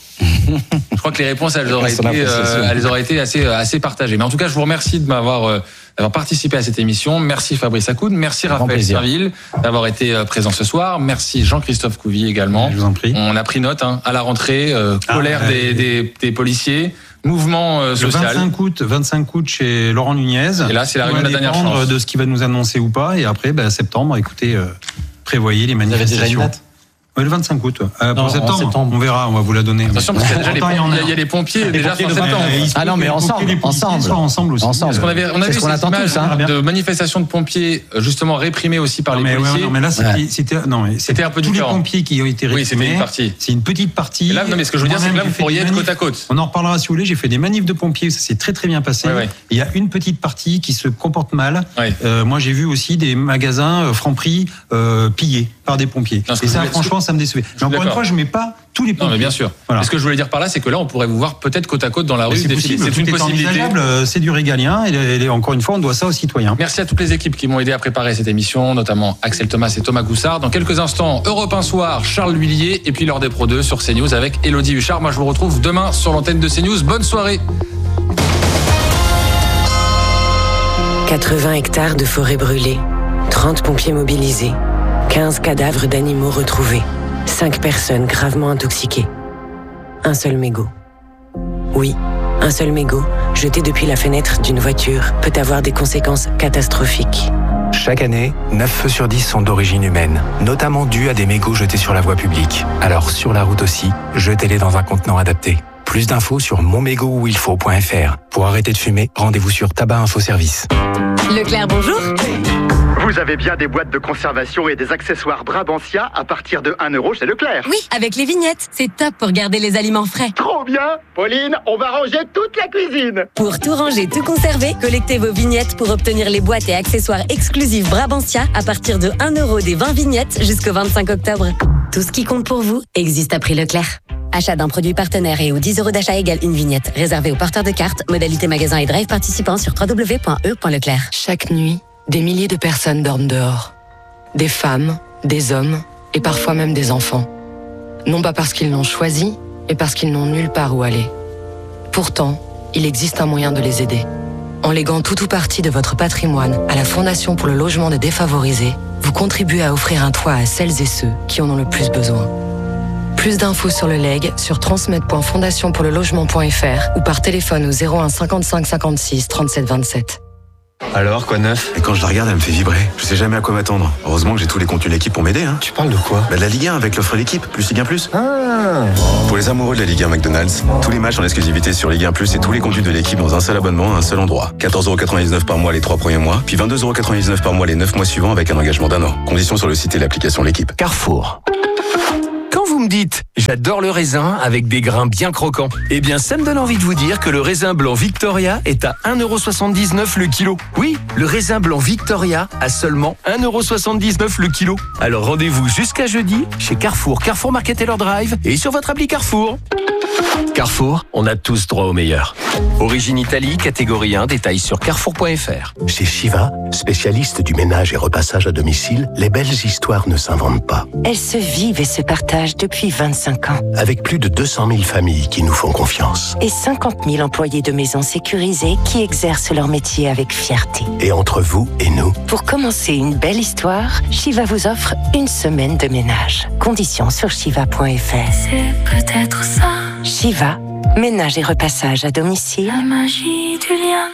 Je crois que les réponses elles auraient été, euh, elles auraient été assez assez partagées. Mais en tout cas, je vous remercie de m'avoir euh, d'avoir participé à cette émission. Merci Fabrice Akoun, merci Raphaël Steinville d'avoir été euh, présent ce soir. Merci Jean-Christophe Couvi également.
Je vous en prie.
On a pris note hein, à la rentrée, euh, colère ah, des, des des policiers. Mouvement euh, social.
Le vingt-cinq août, vingt-cinq août chez Laurent Nunez.
Et là, c'est la réunion de la dernière chance.
De ce qu'il va nous annoncer ou pas. Et après, bah, septembre, écoutez, euh, prévoyez les manifestations.
Vous avez déjà une date ?
Oui, le vingt-cinq août. Euh,
non,
pour septembre, septembre, on verra, on va vous la donner.
Attention, parce qu'il y a déjà les, pompiers, il y a les pompiers déjà fin septembre.
Ah non, mais ensemble, ensemble,
ensemble aussi.
Ensemble.
Parce qu'on avait, on a vu ces images hein, de manifestations de pompiers justement réprimées aussi par
non,
les
mais
policiers.
Ouais, non, mais là, c'était, ouais. c'était, non, mais
c'était un peu
tous
différent.
Les pompiers qui ont été réprimés.
Oui, c'était une partie.
C'est une petite partie.
Et là, non, mais ce que je veux dire, c'est que là, vous pourriez être côte à côte.
On en reparlera si vous voulez. J'ai fait des manifs de pompiers, ça s'est très très bien passé. Ouais, ouais. Il y a une petite partie qui se comporte mal. Ouais. Euh, moi, j'ai vu aussi des magasins Franprix euh, pillés par des pompiers. Non, et ça, franchement, ça me décevait. Mais encore une fois, je mets pas tous les pompiers.
Non, mais bien sûr. Voilà. Ce que je voulais dire par là, c'est que là, on pourrait vous voir peut-être côte à côte dans la rue.
C'est, possible, c'est une possibilité. C'est du régalien. Et, et encore une fois, on doit ça aux citoyens.
Merci à toutes les équipes qui m'ont aidé à préparer cette émission, notamment Axel Thomas et Thomas Goussard. Dans quelques instants, Europe un soir, Charles L'Huillier, et puis l'heure des Pro deux sur CNews avec Élodie Huchard. Moi, je vous retrouve demain sur l'antenne de CNews. Bonne soirée.
quatre-vingts hectares de forêt brûlée, trente pompiers mobilisés, quinze cadavres d'animaux retrouvés, cinq personnes gravement intoxiquées. Un seul mégot. Oui, un seul mégot, jeté depuis la fenêtre d'une voiture, peut avoir des conséquences catastrophiques.
Chaque année, neuf feux sur dix sont d'origine humaine, notamment dus à des mégots jetés sur la voie publique. Alors sur la route aussi, jetez-les dans un contenant adapté. Plus d'infos sur mon mégot où il faut point f r. Pour arrêter de fumer, rendez-vous sur Tabac Info Service.
Leclerc, bonjour.
Vous avez bien des boîtes de conservation et des accessoires Brabantia à partir de un euro chez Leclerc.
Oui, avec les vignettes. C'est top pour garder les aliments frais.
Trop bien. Pauline, on va ranger toute la cuisine.
Pour tout ranger, tout conserver, collectez vos vignettes pour obtenir les boîtes et accessoires exclusifs Brabantia à partir de un euro des vingt vignettes jusqu'au vingt-cinq octobre. Tout ce qui compte pour vous existe à prix Leclerc. Achat d'un produit partenaire et aux dix euros d'achat égale une vignette. Réservé aux porteurs de cartes, modalité magasin et drive participants sur w w w point e point leclerc.
Chaque nuit, des milliers de personnes dorment dehors. Des femmes, des hommes et parfois même des enfants. Non pas parce qu'ils l'ont choisi, mais parce qu'ils n'ont nulle part où aller. Pourtant, il existe un moyen de les aider. En léguant tout ou partie de votre patrimoine à la Fondation pour le logement des défavorisés, vous contribuez à offrir un toit à celles et ceux qui en ont le plus besoin. Plus d'infos sur le legs sur transmet point fondation pour le logement point f r ou par téléphone au zéro un cinquante-cinq cinquante-six trente-sept vingt-sept.
Alors, quoi de neuf? Et quand je la regarde, elle me fait vibrer. Je sais jamais à quoi m'attendre. Heureusement que j'ai tous les contenus de l'équipe pour m'aider. Hein.
Tu parles de quoi?
Bah, de la Ligue un avec l'offre l'équipe, plus Ligue un plus. Ah. Pour les amoureux de la Ligue un McDonald's, tous les matchs en exclusivité sur Ligue un plus et tous les contenus de l'équipe dans un seul abonnement à un seul endroit. quatorze euros quatre-vingt-dix-neuf par mois les trois premiers mois, puis vingt-deux euros quatre-vingt-dix-neuf par mois les neuf mois suivants avec un engagement d'un an. Conditions sur le site et l'application l'équipe.
Carrefour. Quand vous me dites « j'adore le raisin avec des grains bien croquants », eh bien ça me donne envie de vous dire que le raisin blanc Victoria est à un euro soixante-dix-neuf le kilo. Oui, le raisin blanc Victoria à seulement un euro soixante-dix-neuf le kilo. Alors rendez-vous jusqu'à jeudi chez Carrefour, Carrefour Market Taylor Drive et sur votre appli Carrefour. Carrefour, on a tous droit au meilleur. Origine Italie, catégorie un, détails sur carrefour point f r.
Chez Shiva, spécialiste du ménage et repassage à domicile, les belles histoires ne s'inventent pas.
Elles se vivent et se partagent depuis vingt-cinq ans.
Avec plus de deux cent mille familles qui nous font confiance.
Et cinquante mille employés de maisons sécurisées qui exercent leur métier avec fierté.
Et entre vous et nous,
pour commencer une belle histoire, Shiva vous offre une semaine de ménage. Conditions sur shiva point f r.
C'est peut-être ça.
Shiva, ménage et repassage à domicile.
La magie du lien.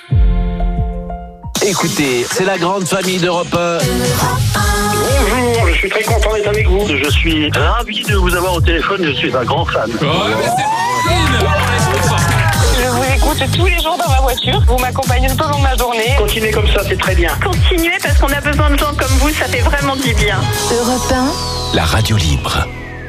Écoutez, c'est la grande famille d'Europe un.
Bonjour, je suis très content d'être avec vous. Je suis ravi de vous avoir au téléphone, je suis un grand fan.
Oh, mais c'est bon,
je vous écoute tous les jours dans ma voiture. Vous m'accompagnez tout au long de ma journée.
Continuez comme ça, c'est très bien.
Continuez parce qu'on a besoin de gens comme vous, ça fait vraiment du bien.
Europe un.
La radio libre.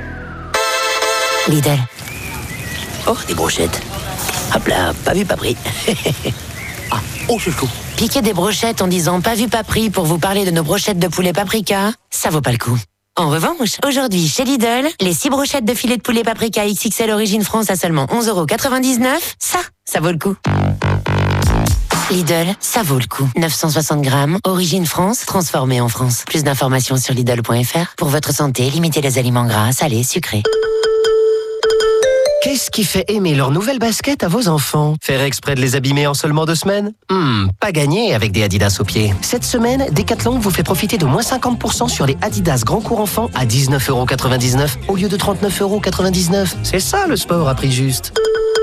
Lidl.
Oh, des brochettes. Hop là, pas vu, pas pris. Ah, oh, c'est chaud.
Piquer des brochettes en disant pas vu, pas pris pour vous parler de nos brochettes de poulet paprika, ça vaut pas le coup. En revanche, aujourd'hui, chez Lidl, les six brochettes de filet de poulet paprika X X L Origine France à seulement onze euros quatre-vingt-dix-neuf, ça, ça vaut le coup. Lidl, ça vaut le coup. neuf cent soixante grammes, Origine France, transformé en France. Plus d'informations sur Lidl point f r. Pour votre santé, limitez les aliments gras, salés, sucrés.
Qu'est-ce qui fait aimer leurs nouvelles baskets à vos enfants? Faire exprès de les abîmer en seulement deux semaines? Hmm, pas gagné avec des Adidas aux pieds. Cette semaine, Decathlon vous fait profiter de moins cinquante pour cent sur les Adidas Grand Cours Enfants à dix-neuf euros quatre-vingt-dix-neuf au lieu de trente-neuf euros quatre-vingt-dix-neuf. C'est ça le sport à prix juste.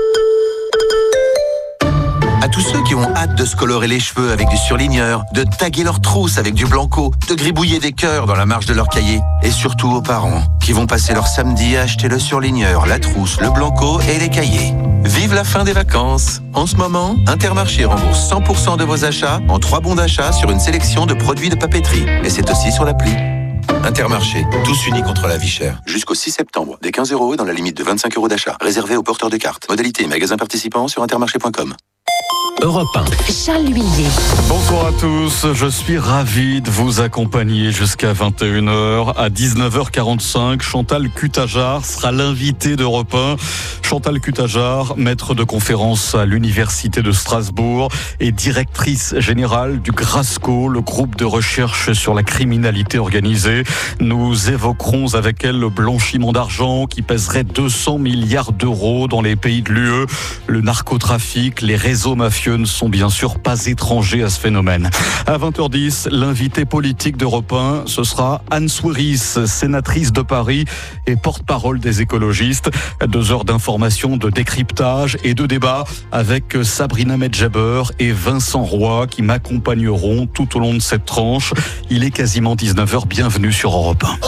À tous ceux qui ont hâte de se colorer les cheveux avec du surligneur, de taguer leurs trousses avec du blanco, de gribouiller des cœurs dans la marge de leur cahier. Et surtout aux parents qui vont passer leur samedi à acheter le surligneur, la trousse, le blanco et les cahiers. Vive la fin des vacances! En ce moment, Intermarché rembourse cent pour cent de vos achats en trois bons d'achat sur une sélection de produits de papeterie. Et c'est aussi sur l'appli. Intermarché, tous unis contre la vie chère. Jusqu'au six septembre, des quinze euros et dans la limite de vingt-cinq euros d'achat. Réservé aux porteurs de cartes. Modalité et magasins participants sur intermarché point com.
Europe un.
Charles L'Huillier.
Bonsoir à tous, je suis ravi de vous accompagner jusqu'à vingt et une heures. À dix-neuf heures quarante-cinq, Chantal Cutajar sera l'invitée d'Europe un. Chantal Cutajar, maître de conférence à l'Université de Strasbourg et directrice générale du GRASCO, le groupe de recherche sur la criminalité organisée. Nous évoquerons avec elle le blanchiment d'argent qui pèserait deux cents milliards d'euros dans les pays de l'U E. Le narcotrafic, les réseaux mafieux ne sont bien sûr pas étrangers à ce phénomène. À vingt heures dix, l'invité politique d'Europe un, ce sera Anne Souiris, sénatrice de Paris et porte-parole des écologistes. Deux heures d'information, de décryptage et de débat avec Sabrina Medjaber et Vincent Roy qui m'accompagneront tout au long de cette tranche. Il est quasiment dix-neuf heures, bienvenue sur Europe un.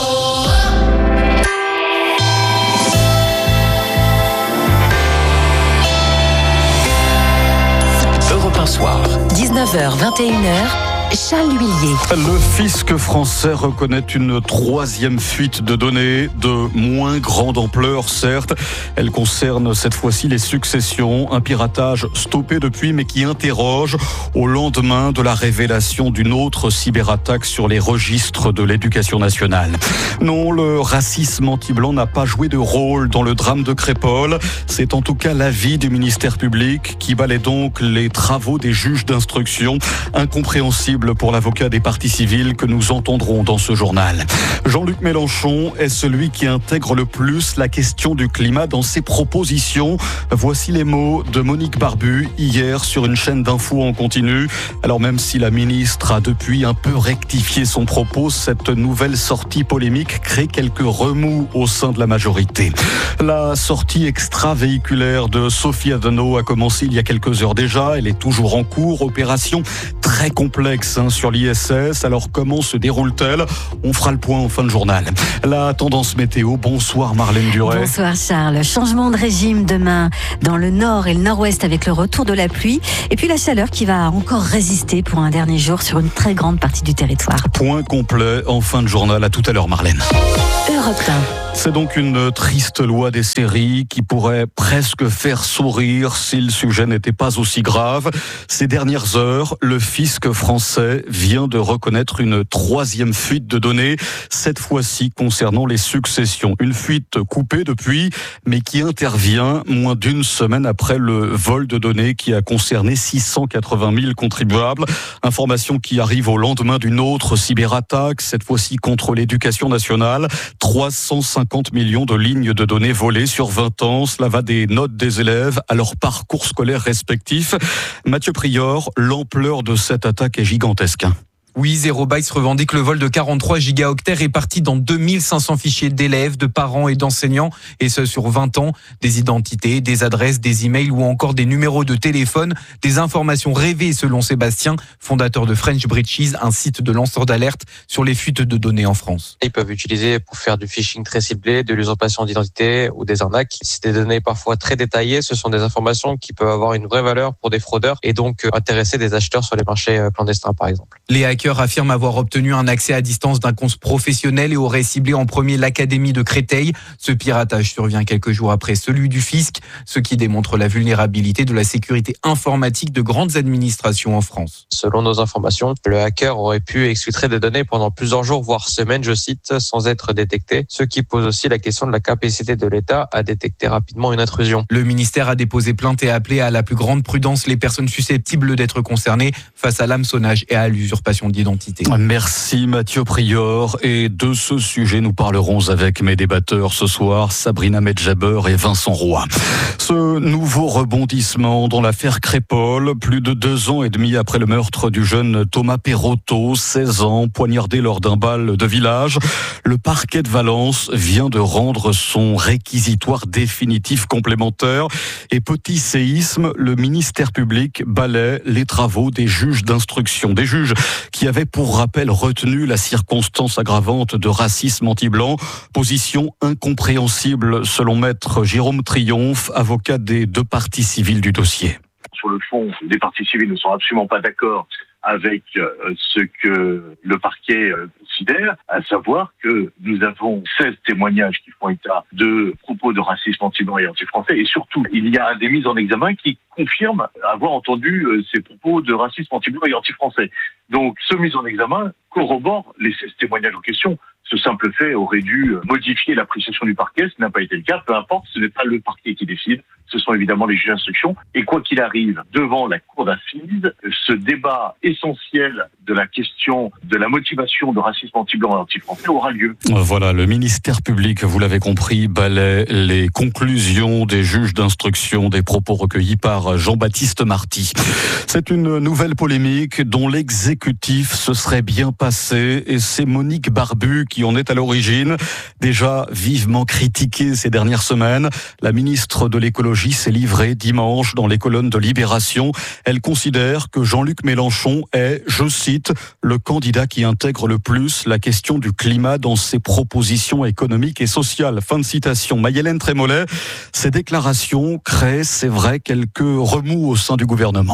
Soir.
dix-neuf heures, vingt et une heures,
Charles Huillier.
Le fisc français reconnaît une troisième fuite de données de moins grande ampleur, certes. Elle concerne cette fois-ci les successions, un piratage stoppé depuis mais qui interroge au lendemain de la révélation d'une autre cyberattaque sur les registres de l'éducation nationale. Non, le racisme anti-blanc n'a pas joué de rôle dans le drame de Crépol. C'est en tout cas l'avis du ministère public qui balaie donc les travaux des juges d'instruction. Incompréhensible pour l'avocat des parties civiles que nous entendrons dans ce journal. Jean-Luc Mélenchon est celui qui intègre le plus la question du climat dans ses propositions. Voici les mots de Monique Barbu hier sur une chaîne d'infos en continu. Alors même si la ministre a depuis un peu rectifié son propos, cette nouvelle sortie polémique crée quelques remous au sein de la majorité. La sortie extravéhiculaire de Sophie Adano a commencé il y a quelques heures déjà. Elle est toujours en cours. Opération très complexe hein, sur l'I S S. Alors comment se déroule-t-elle ? On fera le point en fin de journal. La tendance météo. Bonsoir Marlène Duret.
Bonsoir Charles. Changement de régime demain dans le nord et le nord-ouest avec le retour de la pluie. Et puis la chaleur qui va encore résister pour un dernier jour sur une très grande partie du territoire.
Point complet en fin de journal. À tout à l'heure Marlène.
Europe un.
C'est donc une triste loi des séries qui pourrait presque faire sourire si le sujet n'était pas aussi grave. Ces dernières heures, le fisc français vient de reconnaître une troisième fuite de données, cette fois-ci concernant les successions. Une fuite coupée depuis, mais qui intervient moins d'une semaine après le vol de données qui a concerné six cent quatre-vingt mille contribuables. Information qui arrive au lendemain d'une autre cyberattaque, cette fois-ci contre l'éducation nationale. trois cent cinquante millions de lignes de données volées sur vingt ans. Cela va des notes des élèves à leur parcours scolaire respectif. Mathieu Prior, l'ampleur de cette attaque est gigantesque.
Oui, Zero Bytes revendique le vol de quarante-trois gigaoctets répartis dans deux mille cinq cents fichiers d'élèves, de parents et d'enseignants, et ce sur vingt ans. Des identités, des adresses, des emails ou encore des numéros de téléphone, des informations rêvées selon Sébastien, fondateur de French Breaches, un site de lanceur d'alerte sur les fuites de données en France.
Ils peuvent utiliser pour faire du phishing très ciblé, de l'usurpation d'identité ou des arnaques. C'est des données parfois très détaillées, ce sont des informations qui peuvent avoir une vraie valeur pour des fraudeurs et donc intéresser des acheteurs sur les marchés clandestins par exemple.
Les hackers affirme avoir obtenu un accès à distance d'un compte professionnel et aurait ciblé en premier l'académie de Créteil. Ce piratage survient quelques jours après celui du fisc, ce qui démontre la vulnérabilité de la sécurité informatique de grandes administrations en France.
Selon nos informations, le hacker aurait pu exfiltrer des données pendant plusieurs jours, voire semaines, je cite, sans être détecté, ce qui pose aussi la question de la capacité de l'État à détecter rapidement une intrusion.
Le ministère a déposé plainte et appelé à la plus grande prudence les personnes susceptibles d'être concernées face à l'hameçonnage et à l'usurpation d'identité.
Merci Mathieu Prior. Et de ce sujet, nous parlerons avec mes débatteurs ce soir, Sabrina Medjaber et Vincent Roy. Ce nouveau rebondissement dans l'affaire Crépol, plus de deux ans et demi après le meurtre du jeune Thomas Perotto, seize ans, poignardé lors d'un bal de village, le parquet de Valence vient de rendre son réquisitoire définitif complémentaire. Et petit séisme, le ministère public balaie les travaux des juges d'instruction. Des juges qui avaient pour rappel retenu la circonstance aggravante de racisme anti-blanc. Position incompréhensible selon maître Jérôme Triomphe, avocat des deux parties civiles du dossier.
Sur le fond, les parties civiles ne sont absolument pas d'accord avec ce que le parquet considère, à savoir que nous avons seize témoignages qui font état de propos de racisme anti-blanc et anti-français, et surtout, il y a des mises en examen qui confirment avoir entendu ces propos de racisme anti-blanc et anti-français. Donc, ce mise en examen corrobore les seize témoignages en question. Ce simple fait aurait dû modifier l'appréciation du parquet, ce n'a pas été le cas, peu importe, ce n'est pas le parquet qui décide, ce sont évidemment les juges d'instruction. Et quoi qu'il arrive, devant la cour d'assises, ce débat essentiel de la question de la motivation de racisme anti-blanc et anti-français aura lieu.
Voilà, le ministère public, vous l'avez compris, balaie les conclusions des juges d'instruction, des propos recueillis par Jean-Baptiste Marty. C'est une nouvelle polémique dont l'exécutif se serait bien passé, et c'est Monique Barbu qui en est à l'origine. Déjà vivement critiquée ces dernières semaines, la ministre de l'écologie s'est livrée dimanche dans les colonnes de Libération. Elle considère que Jean-Luc Mélenchon est, je cite, le candidat qui intègre le plus la question du climat dans ses propositions économiques et sociales. Fin de citation. Maï-Hélène Trémollet, ces déclarations créent, c'est vrai, quelques remous au sein du gouvernement.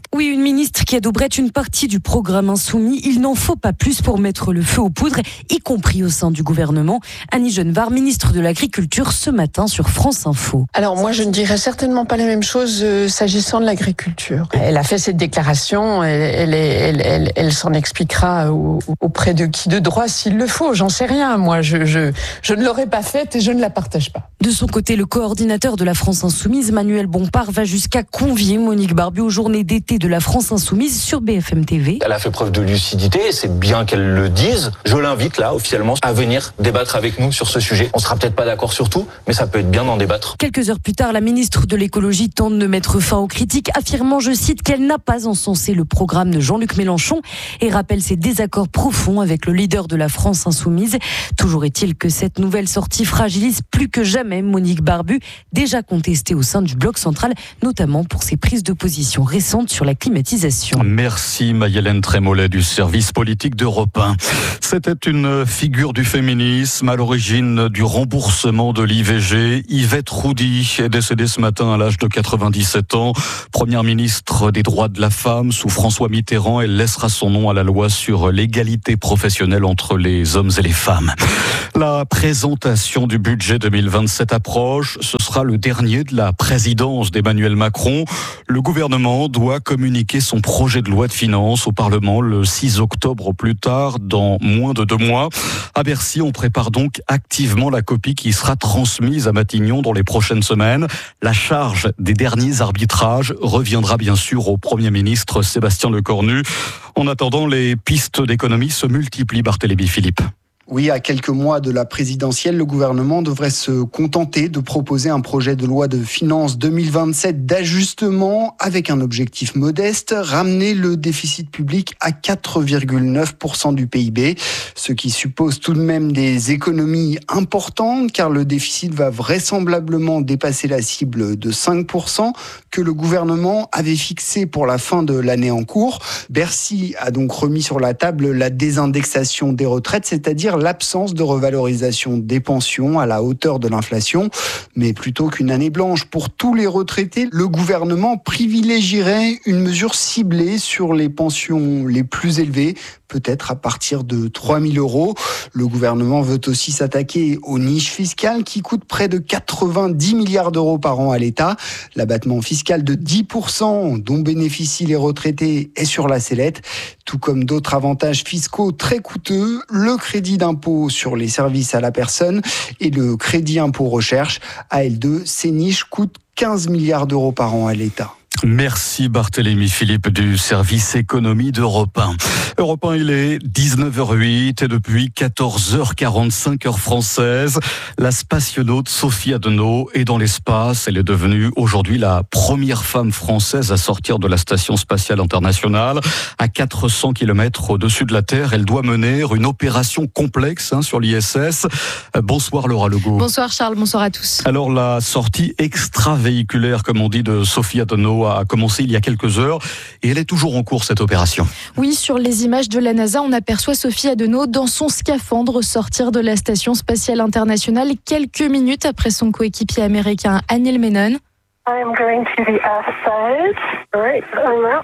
Oui, une ministre qui adouberait une partie du programme insoumis. Il n'en faut pas plus pour mettre le feu aux poudres, y compris au sein du gouvernement. Annie Genevard, ministre de l'Agriculture, ce matin sur France Info.
Alors moi, je ne dirais certainement pas la même chose euh, s'agissant de l'agriculture. Elle a fait cette déclaration, elle, elle, elle, elle, elle s'en expliquera au, auprès de qui de droit s'il le faut. J'en sais rien, moi. Je, je, je ne l'aurais pas faite et je ne la partage pas.
De son côté, le coordinateur de la France Insoumise, Manuel Bompard, va jusqu'à convier Monique Barbu aux journées d'été de la France Insoumise sur B F M T V.
Elle a fait preuve de lucidité, c'est bien qu'elle le dise. Je l'invite là, officiellement, à venir débattre avec nous sur ce sujet. On sera peut-être pas d'accord sur tout, mais ça peut être bien d'en débattre.
Quelques heures plus tard, la ministre de l'écologie tente de mettre fin aux critiques, affirmant, je cite, qu'elle n'a pas encensé le programme de Jean-Luc Mélenchon et rappelle ses désaccords profonds avec le leader de la France Insoumise. Toujours est-il que cette nouvelle sortie fragilise plus que jamais Monique Barbu, déjà contestée au sein du bloc central, notamment pour ses prises de position récentes sur la climatisation.
Merci Maïlène Trémollet du service politique d'Europe un. C'était une figure du féminisme à l'origine du remboursement de l'I V G. Yvette Roudy est décédée ce matin à l'âge de quatre-vingt-dix-sept ans. Première ministre des droits de la femme sous François Mitterrand, elle laissera son nom à la loi sur l'égalité professionnelle entre les hommes et les femmes. La présentation du budget deux mille vingt-sept approche. Ce sera le dernier de la présidence d'Emmanuel Macron. Le gouvernement doit communiquer son projet de loi de finances au Parlement le six octobre au plus tard, dans moins de deux mois. À Bercy, on prépare donc activement la copie qui sera transmise à Matignon dans les prochaines semaines. La charge des derniers arbitrages reviendra bien sûr au Premier ministre Sébastien Lecornu. En attendant, les pistes d'économie se multiplient, Barthélémy Philippe.
Oui, à quelques mois de la présidentielle, le gouvernement devrait se contenter de proposer un projet de loi de finances deux mille vingt-sept d'ajustement avec un objectif modeste, ramener le déficit public à quatre virgule neuf pour cent du P I B, ce qui suppose tout de même des économies importantes car le déficit va vraisemblablement dépasser la cible de cinq pour cent que le gouvernement avait fixée pour la fin de l'année en cours. Bercy a donc remis sur la table la désindexation des retraites, c'est-à-dire l'absence de revalorisation des pensions à la hauteur de l'inflation. Mais plutôt qu'une année blanche pour tous les retraités, le gouvernement privilégierait une mesure ciblée sur les pensions les plus élevées, peut-être à partir de trois mille euros. Le gouvernement veut aussi s'attaquer aux niches fiscales qui coûtent près de quatre-vingt-dix milliards d'euros par an à l'État. L'abattement fiscal de dix pour cent dont bénéficient les retraités est sur la sellette. Tout comme d'autres avantages fiscaux très coûteux, le crédit d'impôt sur les services à la personne et le crédit impôt recherche. À L deux, ces niches coûtent quinze milliards d'euros par an à l'État.
Merci Barthélémy Philippe du service économie d'Europe un. Europe un, il est dix-neuf heures huit et depuis quatorze heures quarante-cinq heure française, la spationaute Sophie Adenau est dans l'espace. Elle est devenue aujourd'hui la première femme française à sortir de la station spatiale internationale. À quatre cents kilomètres au-dessus de la Terre, elle doit mener une opération complexe hein, sur l'I S S. Bonsoir Laura Legault.
Bonsoir Charles, bonsoir à tous.
Alors la sortie extravéhiculaire, comme on dit, de Sophie Adenau a commencé il y a quelques heures et elle est toujours en cours cette opération.
Oui, sur les images de la NASA, on aperçoit Sophie Adenau dans son scaphandre sortir de la station spatiale internationale quelques minutes après son coéquipier américain Anil Menon.
I'm going to the Earth side. All right, I'm out.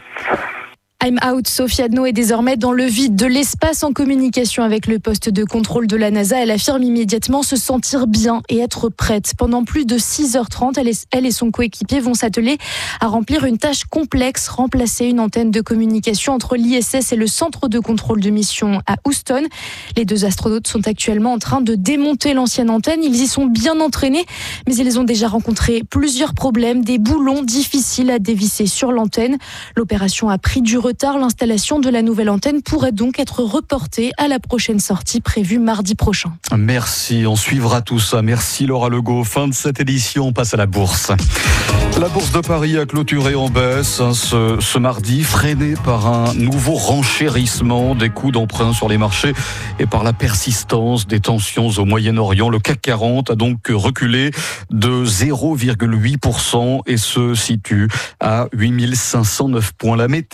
I'm out. Sophie Adenau est désormais dans le vide de l'espace en communication avec le poste de contrôle de la NASA. Elle affirme immédiatement se sentir bien et être prête. Pendant plus de six heures trente, elle, est, elle et son coéquipier vont s'atteler à remplir une tâche complexe, remplacer une antenne de communication entre l'I S S et le centre de contrôle de mission à Houston. Les deux astronautes sont actuellement en train de démonter l'ancienne antenne. Ils y sont bien entraînés, mais ils ont déjà rencontré plusieurs problèmes, des boulons difficiles à dévisser sur l'antenne. L'opération a pris du retard. L'installation de la nouvelle antenne pourrait donc être reportée à la prochaine sortie prévue mardi prochain.
Merci, on suivra tout ça. Merci Laura Legault. Fin de cette édition, on passe à la bourse. La bourse de Paris a clôturé en baisse hein, ce, ce mardi, freinée par un nouveau renchérissement des coûts d'emprunt sur les marchés et par la persistance des tensions au Moyen-Orient. Le C A C quarante a donc reculé de zéro virgule huit pour cent et se situe à huit mille cinq cent neuf points. La météo, bon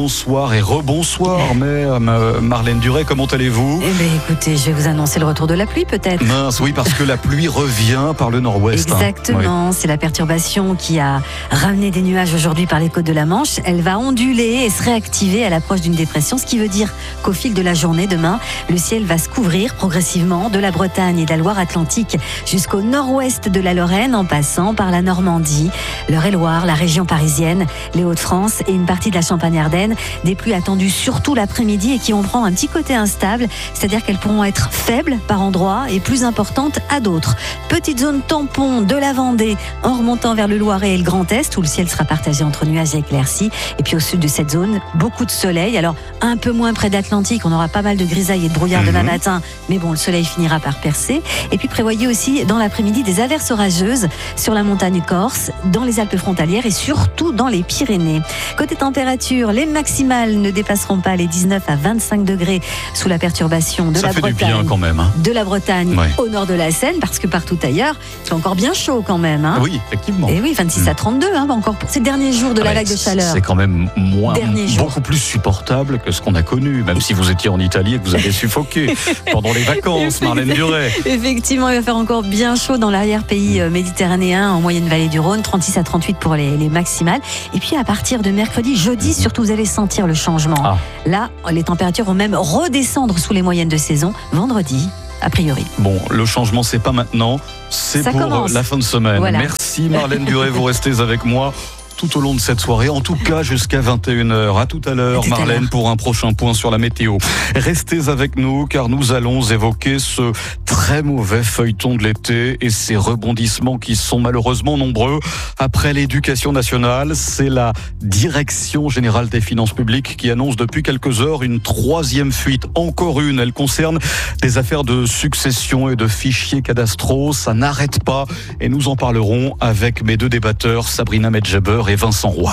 bonsoir et rebonsoir. Mais euh, Marlène Duret, comment allez-vous?
Eh bien, écoutez, je vais vous annoncer le retour de la pluie, peut-être.
Mince, oui, parce que la pluie revient par le nord-ouest.
Exactement,
hein.
C'est la perturbation qui a ramené des nuages aujourd'hui par les côtes de la Manche. Elle va onduler et se réactiver à l'approche d'une dépression, ce qui veut dire qu'au fil de la journée, demain, le ciel va se couvrir progressivement de la Bretagne et de la Loire-Atlantique jusqu'au nord-ouest de la Lorraine, en passant par la Normandie, l'Eure-et-Loire, la région parisienne, les Hauts-de-France et une partie de la Champagne-Ardenne. Des pluies attendues surtout l'après-midi et qui vont prendre un petit côté instable, c'est-à-dire qu'elles pourront être faibles par endroits et plus importantes à d'autres. Petite zone tampon de la Vendée en remontant vers le Loiret et le Grand Est où le ciel sera partagé entre nuages et éclaircies. Et puis au sud de cette zone, beaucoup de soleil. Alors un peu moins près d'Atlantique, on aura pas mal de grisailles et de brouillard mmh. demain matin, mais bon, le soleil finira par percer. Et puis prévoyez aussi dans l'après-midi des averses orageuses sur la montagne corse, dans les Alpes frontalières et surtout dans les Pyrénées. Côté température, les maximales ne dépasseront pas les dix-neuf à vingt-cinq degrés sous la perturbation de
Ça
la
fait
Bretagne.
Du bien quand même. Hein.
De la Bretagne
ouais.
au nord de la Seine, parce que partout ailleurs, c'est encore bien chaud quand même. Hein.
Oui, effectivement.
Et oui, vingt-six mmh. à trente-deux, hein, encore pour ces derniers jours de ah la vague de chaleur.
C'est quand même moins,
Dernier
beaucoup
jour.
plus supportable que ce qu'on a connu, même si vous étiez en Italie et que vous avez suffoqué pendant les vacances, Marlène Duret.
Effectivement, il va faire encore bien chaud dans l'arrière-pays méditerranéen, en moyenne vallée du Rhône, trente-six à trente-huit pour les, les maximales. Et puis à partir de mercredi, jeudi, surtout vous allez sentir le changement. Ah. Là, les températures vont même redescendre sous les moyennes de saison vendredi. A priori.
Bon, le changement, c'est pas maintenant, c'est
Ça
pour
commence.
la fin de semaine.
Voilà.
Merci Marlène Duret, vous restez avec moi tout au long de cette soirée, en tout cas jusqu'à vingt et une heures. À tout à l'heure,
tout
Marlène,
l'heure.
pour un prochain point sur la météo. Restez avec nous, car nous allons évoquer ce très mauvais feuilleton de l'été et ses rebondissements qui sont malheureusement nombreux. Après l'éducation nationale, c'est la Direction générale des finances publiques qui annonce depuis quelques heures une troisième fuite. Encore une, elle concerne des affaires de succession et de fichiers cadastraux. Ça n'arrête pas et nous en parlerons avec mes deux débatteurs, Sabrina Medjeber et Vincent Roy.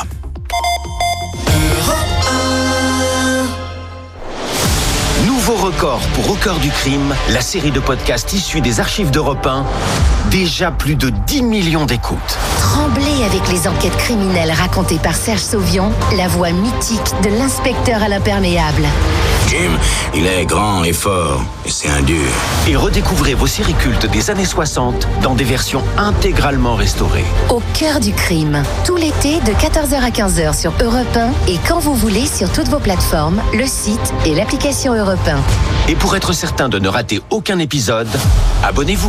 Nouveau record pour Au cœur du crime, la série de podcasts issue des archives d'Europe un. Déjà plus de dix millions d'écoutes.
Tremblez avec les enquêtes criminelles racontées par Serge Sauvion, la voix mythique de l'inspecteur à l'imperméable.
Jim, il est grand et fort, et c'est un dur.
Et redécouvrez vos séries cultes des années soixante dans des versions intégralement restaurées.
Au cœur du crime, tout l'été de quatorze heures à quinze heures sur Europe un et quand vous voulez sur toutes vos plateformes, le site et l'application Europe un.
Et pour être certain de ne rater aucun épisode, abonnez-vous.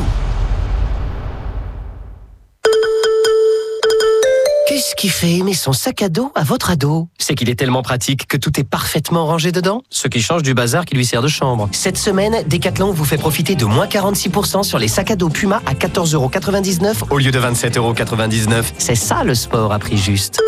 Qu'est-ce qui fait aimer son sac à dos à votre ado? C'est qu'il est tellement pratique que tout est parfaitement rangé dedans, ce qui change du bazar qui lui sert de chambre. Cette semaine, Decathlon vous fait profiter de moins quarante-six pour cent sur les sacs à dos Puma à quatorze euros quatre-vingt-dix-neuf au lieu de vingt-sept euros quatre-vingt-dix-neuf. C'est ça le sport à prix juste.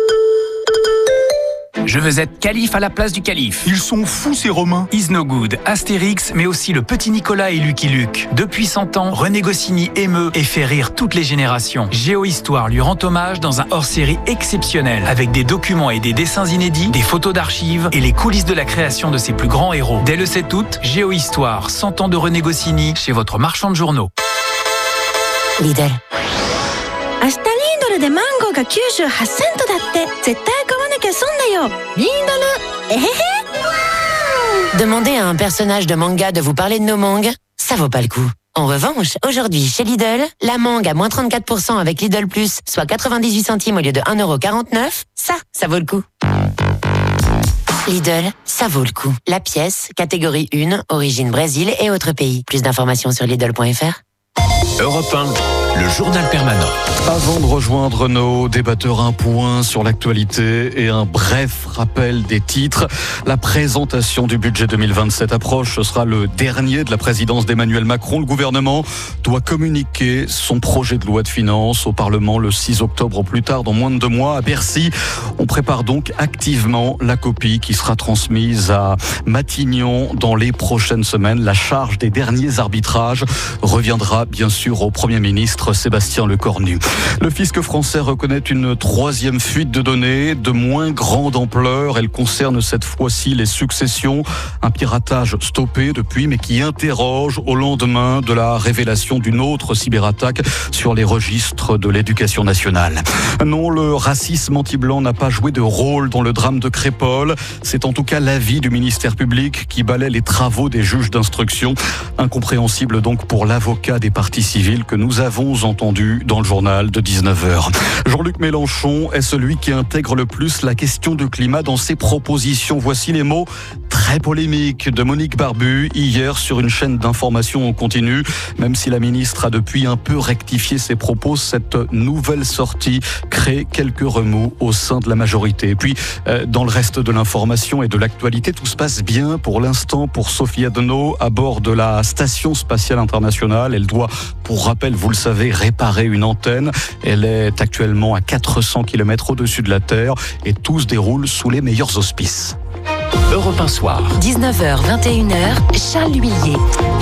Je veux être calife à la place du calife.
Ils sont fous ces Romains.
Is No Good, Astérix, mais aussi le petit Nicolas et Lucky Luke. Depuis cent ans, René Goscinny émeut et fait rire toutes les générations. Géohistoire lui rend hommage dans un hors-série exceptionnel, avec des documents et des dessins inédits, des photos d'archives et les coulisses de la création de ses plus grands héros. Dès le sept août, Géohistoire, cent ans de René Goscinny, chez votre marchand de journaux.
Lidl.
明日リンドルでマンゴーがきゅうじゅうはちセントだって絶対買わなきゃ損だよリンドルえへへ
Demandez à un personnage de manga de vous parler de nos mangues, ça vaut pas le coup. En revanche, aujourd'hui, chez Lidl, la mangue à moins trente-quatre pour cent avec Lidl Plus, soit quatre-vingt-dix-huit centimes au lieu de un euro quarante-neuf, ça, ça vaut le coup. Lidl, ça vaut le coup. La pièce, catégorie un, origine Brésil et autres pays. Plus d'informations sur Lidl point F R.
Europe un, le journal permanent.
Avant de rejoindre nos débatteurs, un point sur l'actualité et un bref rappel des titres. La présentation du budget deux mille vingt-sept approche. Ce sera le dernier de la présidence d'Emmanuel Macron. Le gouvernement doit communiquer son projet de loi de finances au Parlement le six octobre au plus tard, dans moins de deux mois. À Bercy, on prépare donc activement la copie qui sera transmise à Matignon dans les prochaines semaines. La charge des derniers arbitrages reviendra bien bien sûr au Premier ministre Sébastien Lecornu. Le fisc français reconnaît une troisième fuite de données de moins grande ampleur. Elle concerne cette fois-ci les successions. Un piratage stoppé depuis, mais qui interroge au lendemain de la révélation d'une autre cyberattaque sur les registres de l'éducation nationale. Non, le racisme anti-blanc n'a pas joué de rôle dans le drame de Crépol. C'est en tout cas l'avis du ministère public qui balaie les travaux des juges d'instruction. Incompréhensible donc pour l'avocat des parties civiles que nous avons entendu dans le journal de dix-neuf heures. Jean-Luc Mélenchon est celui qui intègre le plus la question du climat dans ses propositions. Voici les mots très polémiques de Monique Barbu hier sur une chaîne d'information en continu. Même si la ministre a depuis un peu rectifié ses propos, cette nouvelle sortie crée quelques remous au sein de la majorité. Et puis, euh, dans le reste de l'information et de l'actualité, tout se passe bien pour l'instant pour Sophie Adno à bord de la Station Spatiale Internationale. Elle doit, pour rappel, vous le savez, réparer une antenne. Elle est actuellement à quatre cents kilomètres au-dessus de la Terre et tout se déroule sous les meilleurs auspices.
Europe un soir.
dix-neuf heures, vingt et une heures, Charles L'Huillier.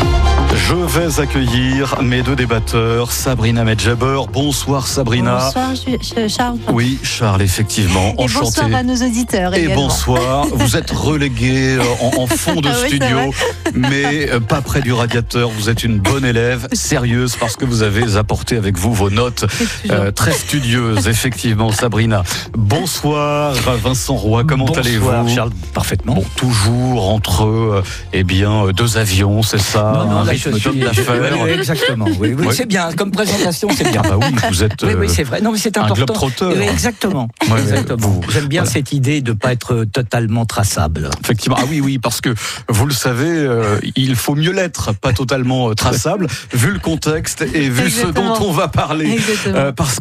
Je vais accueillir mes deux débatteurs, Sabrina Medjaber. Bonsoir Sabrina.
Bonsoir Charles.
Oui, Charles, effectivement.
Et
enchanté.
bonsoir à nos auditeurs
Et
également.
bonsoir. Vous êtes relégué en, en fond de
Ah oui,
studio, mais pas près du radiateur. Vous êtes une bonne élève, sérieuse, parce que vous avez apporté avec vous vos notes euh, très studieuses, effectivement, Sabrina. Bonsoir Vincent Roy, comment
Bonsoir,
allez-vous?
Charles, parfaitement.
Bon, toujours entre euh, eh bien, deux avions, c'est ça?
Non, non,
un
là,
rythme
je suis-
d'affaires.
Oui, oui, exactement. Oui, oui,
Ouais.
c'est bien. Comme présentation, c'est bien.
Ah bah oui, vous êtes
Oui, oui,
euh,
c'est vrai. Non, mais c'est
un
important.
globe-trotteur.
Oui, exactement.
Ouais,
exactement.
vous-
J'aime bien
voilà.
cette idée de ne pas être totalement traçable.
Effectivement, ah oui, oui, parce que vous le savez, euh, il faut mieux l'être, pas totalement euh, traçable, vu le contexte et vu
Exactement.
ce dont on va parler.
Exactement.
Euh, parce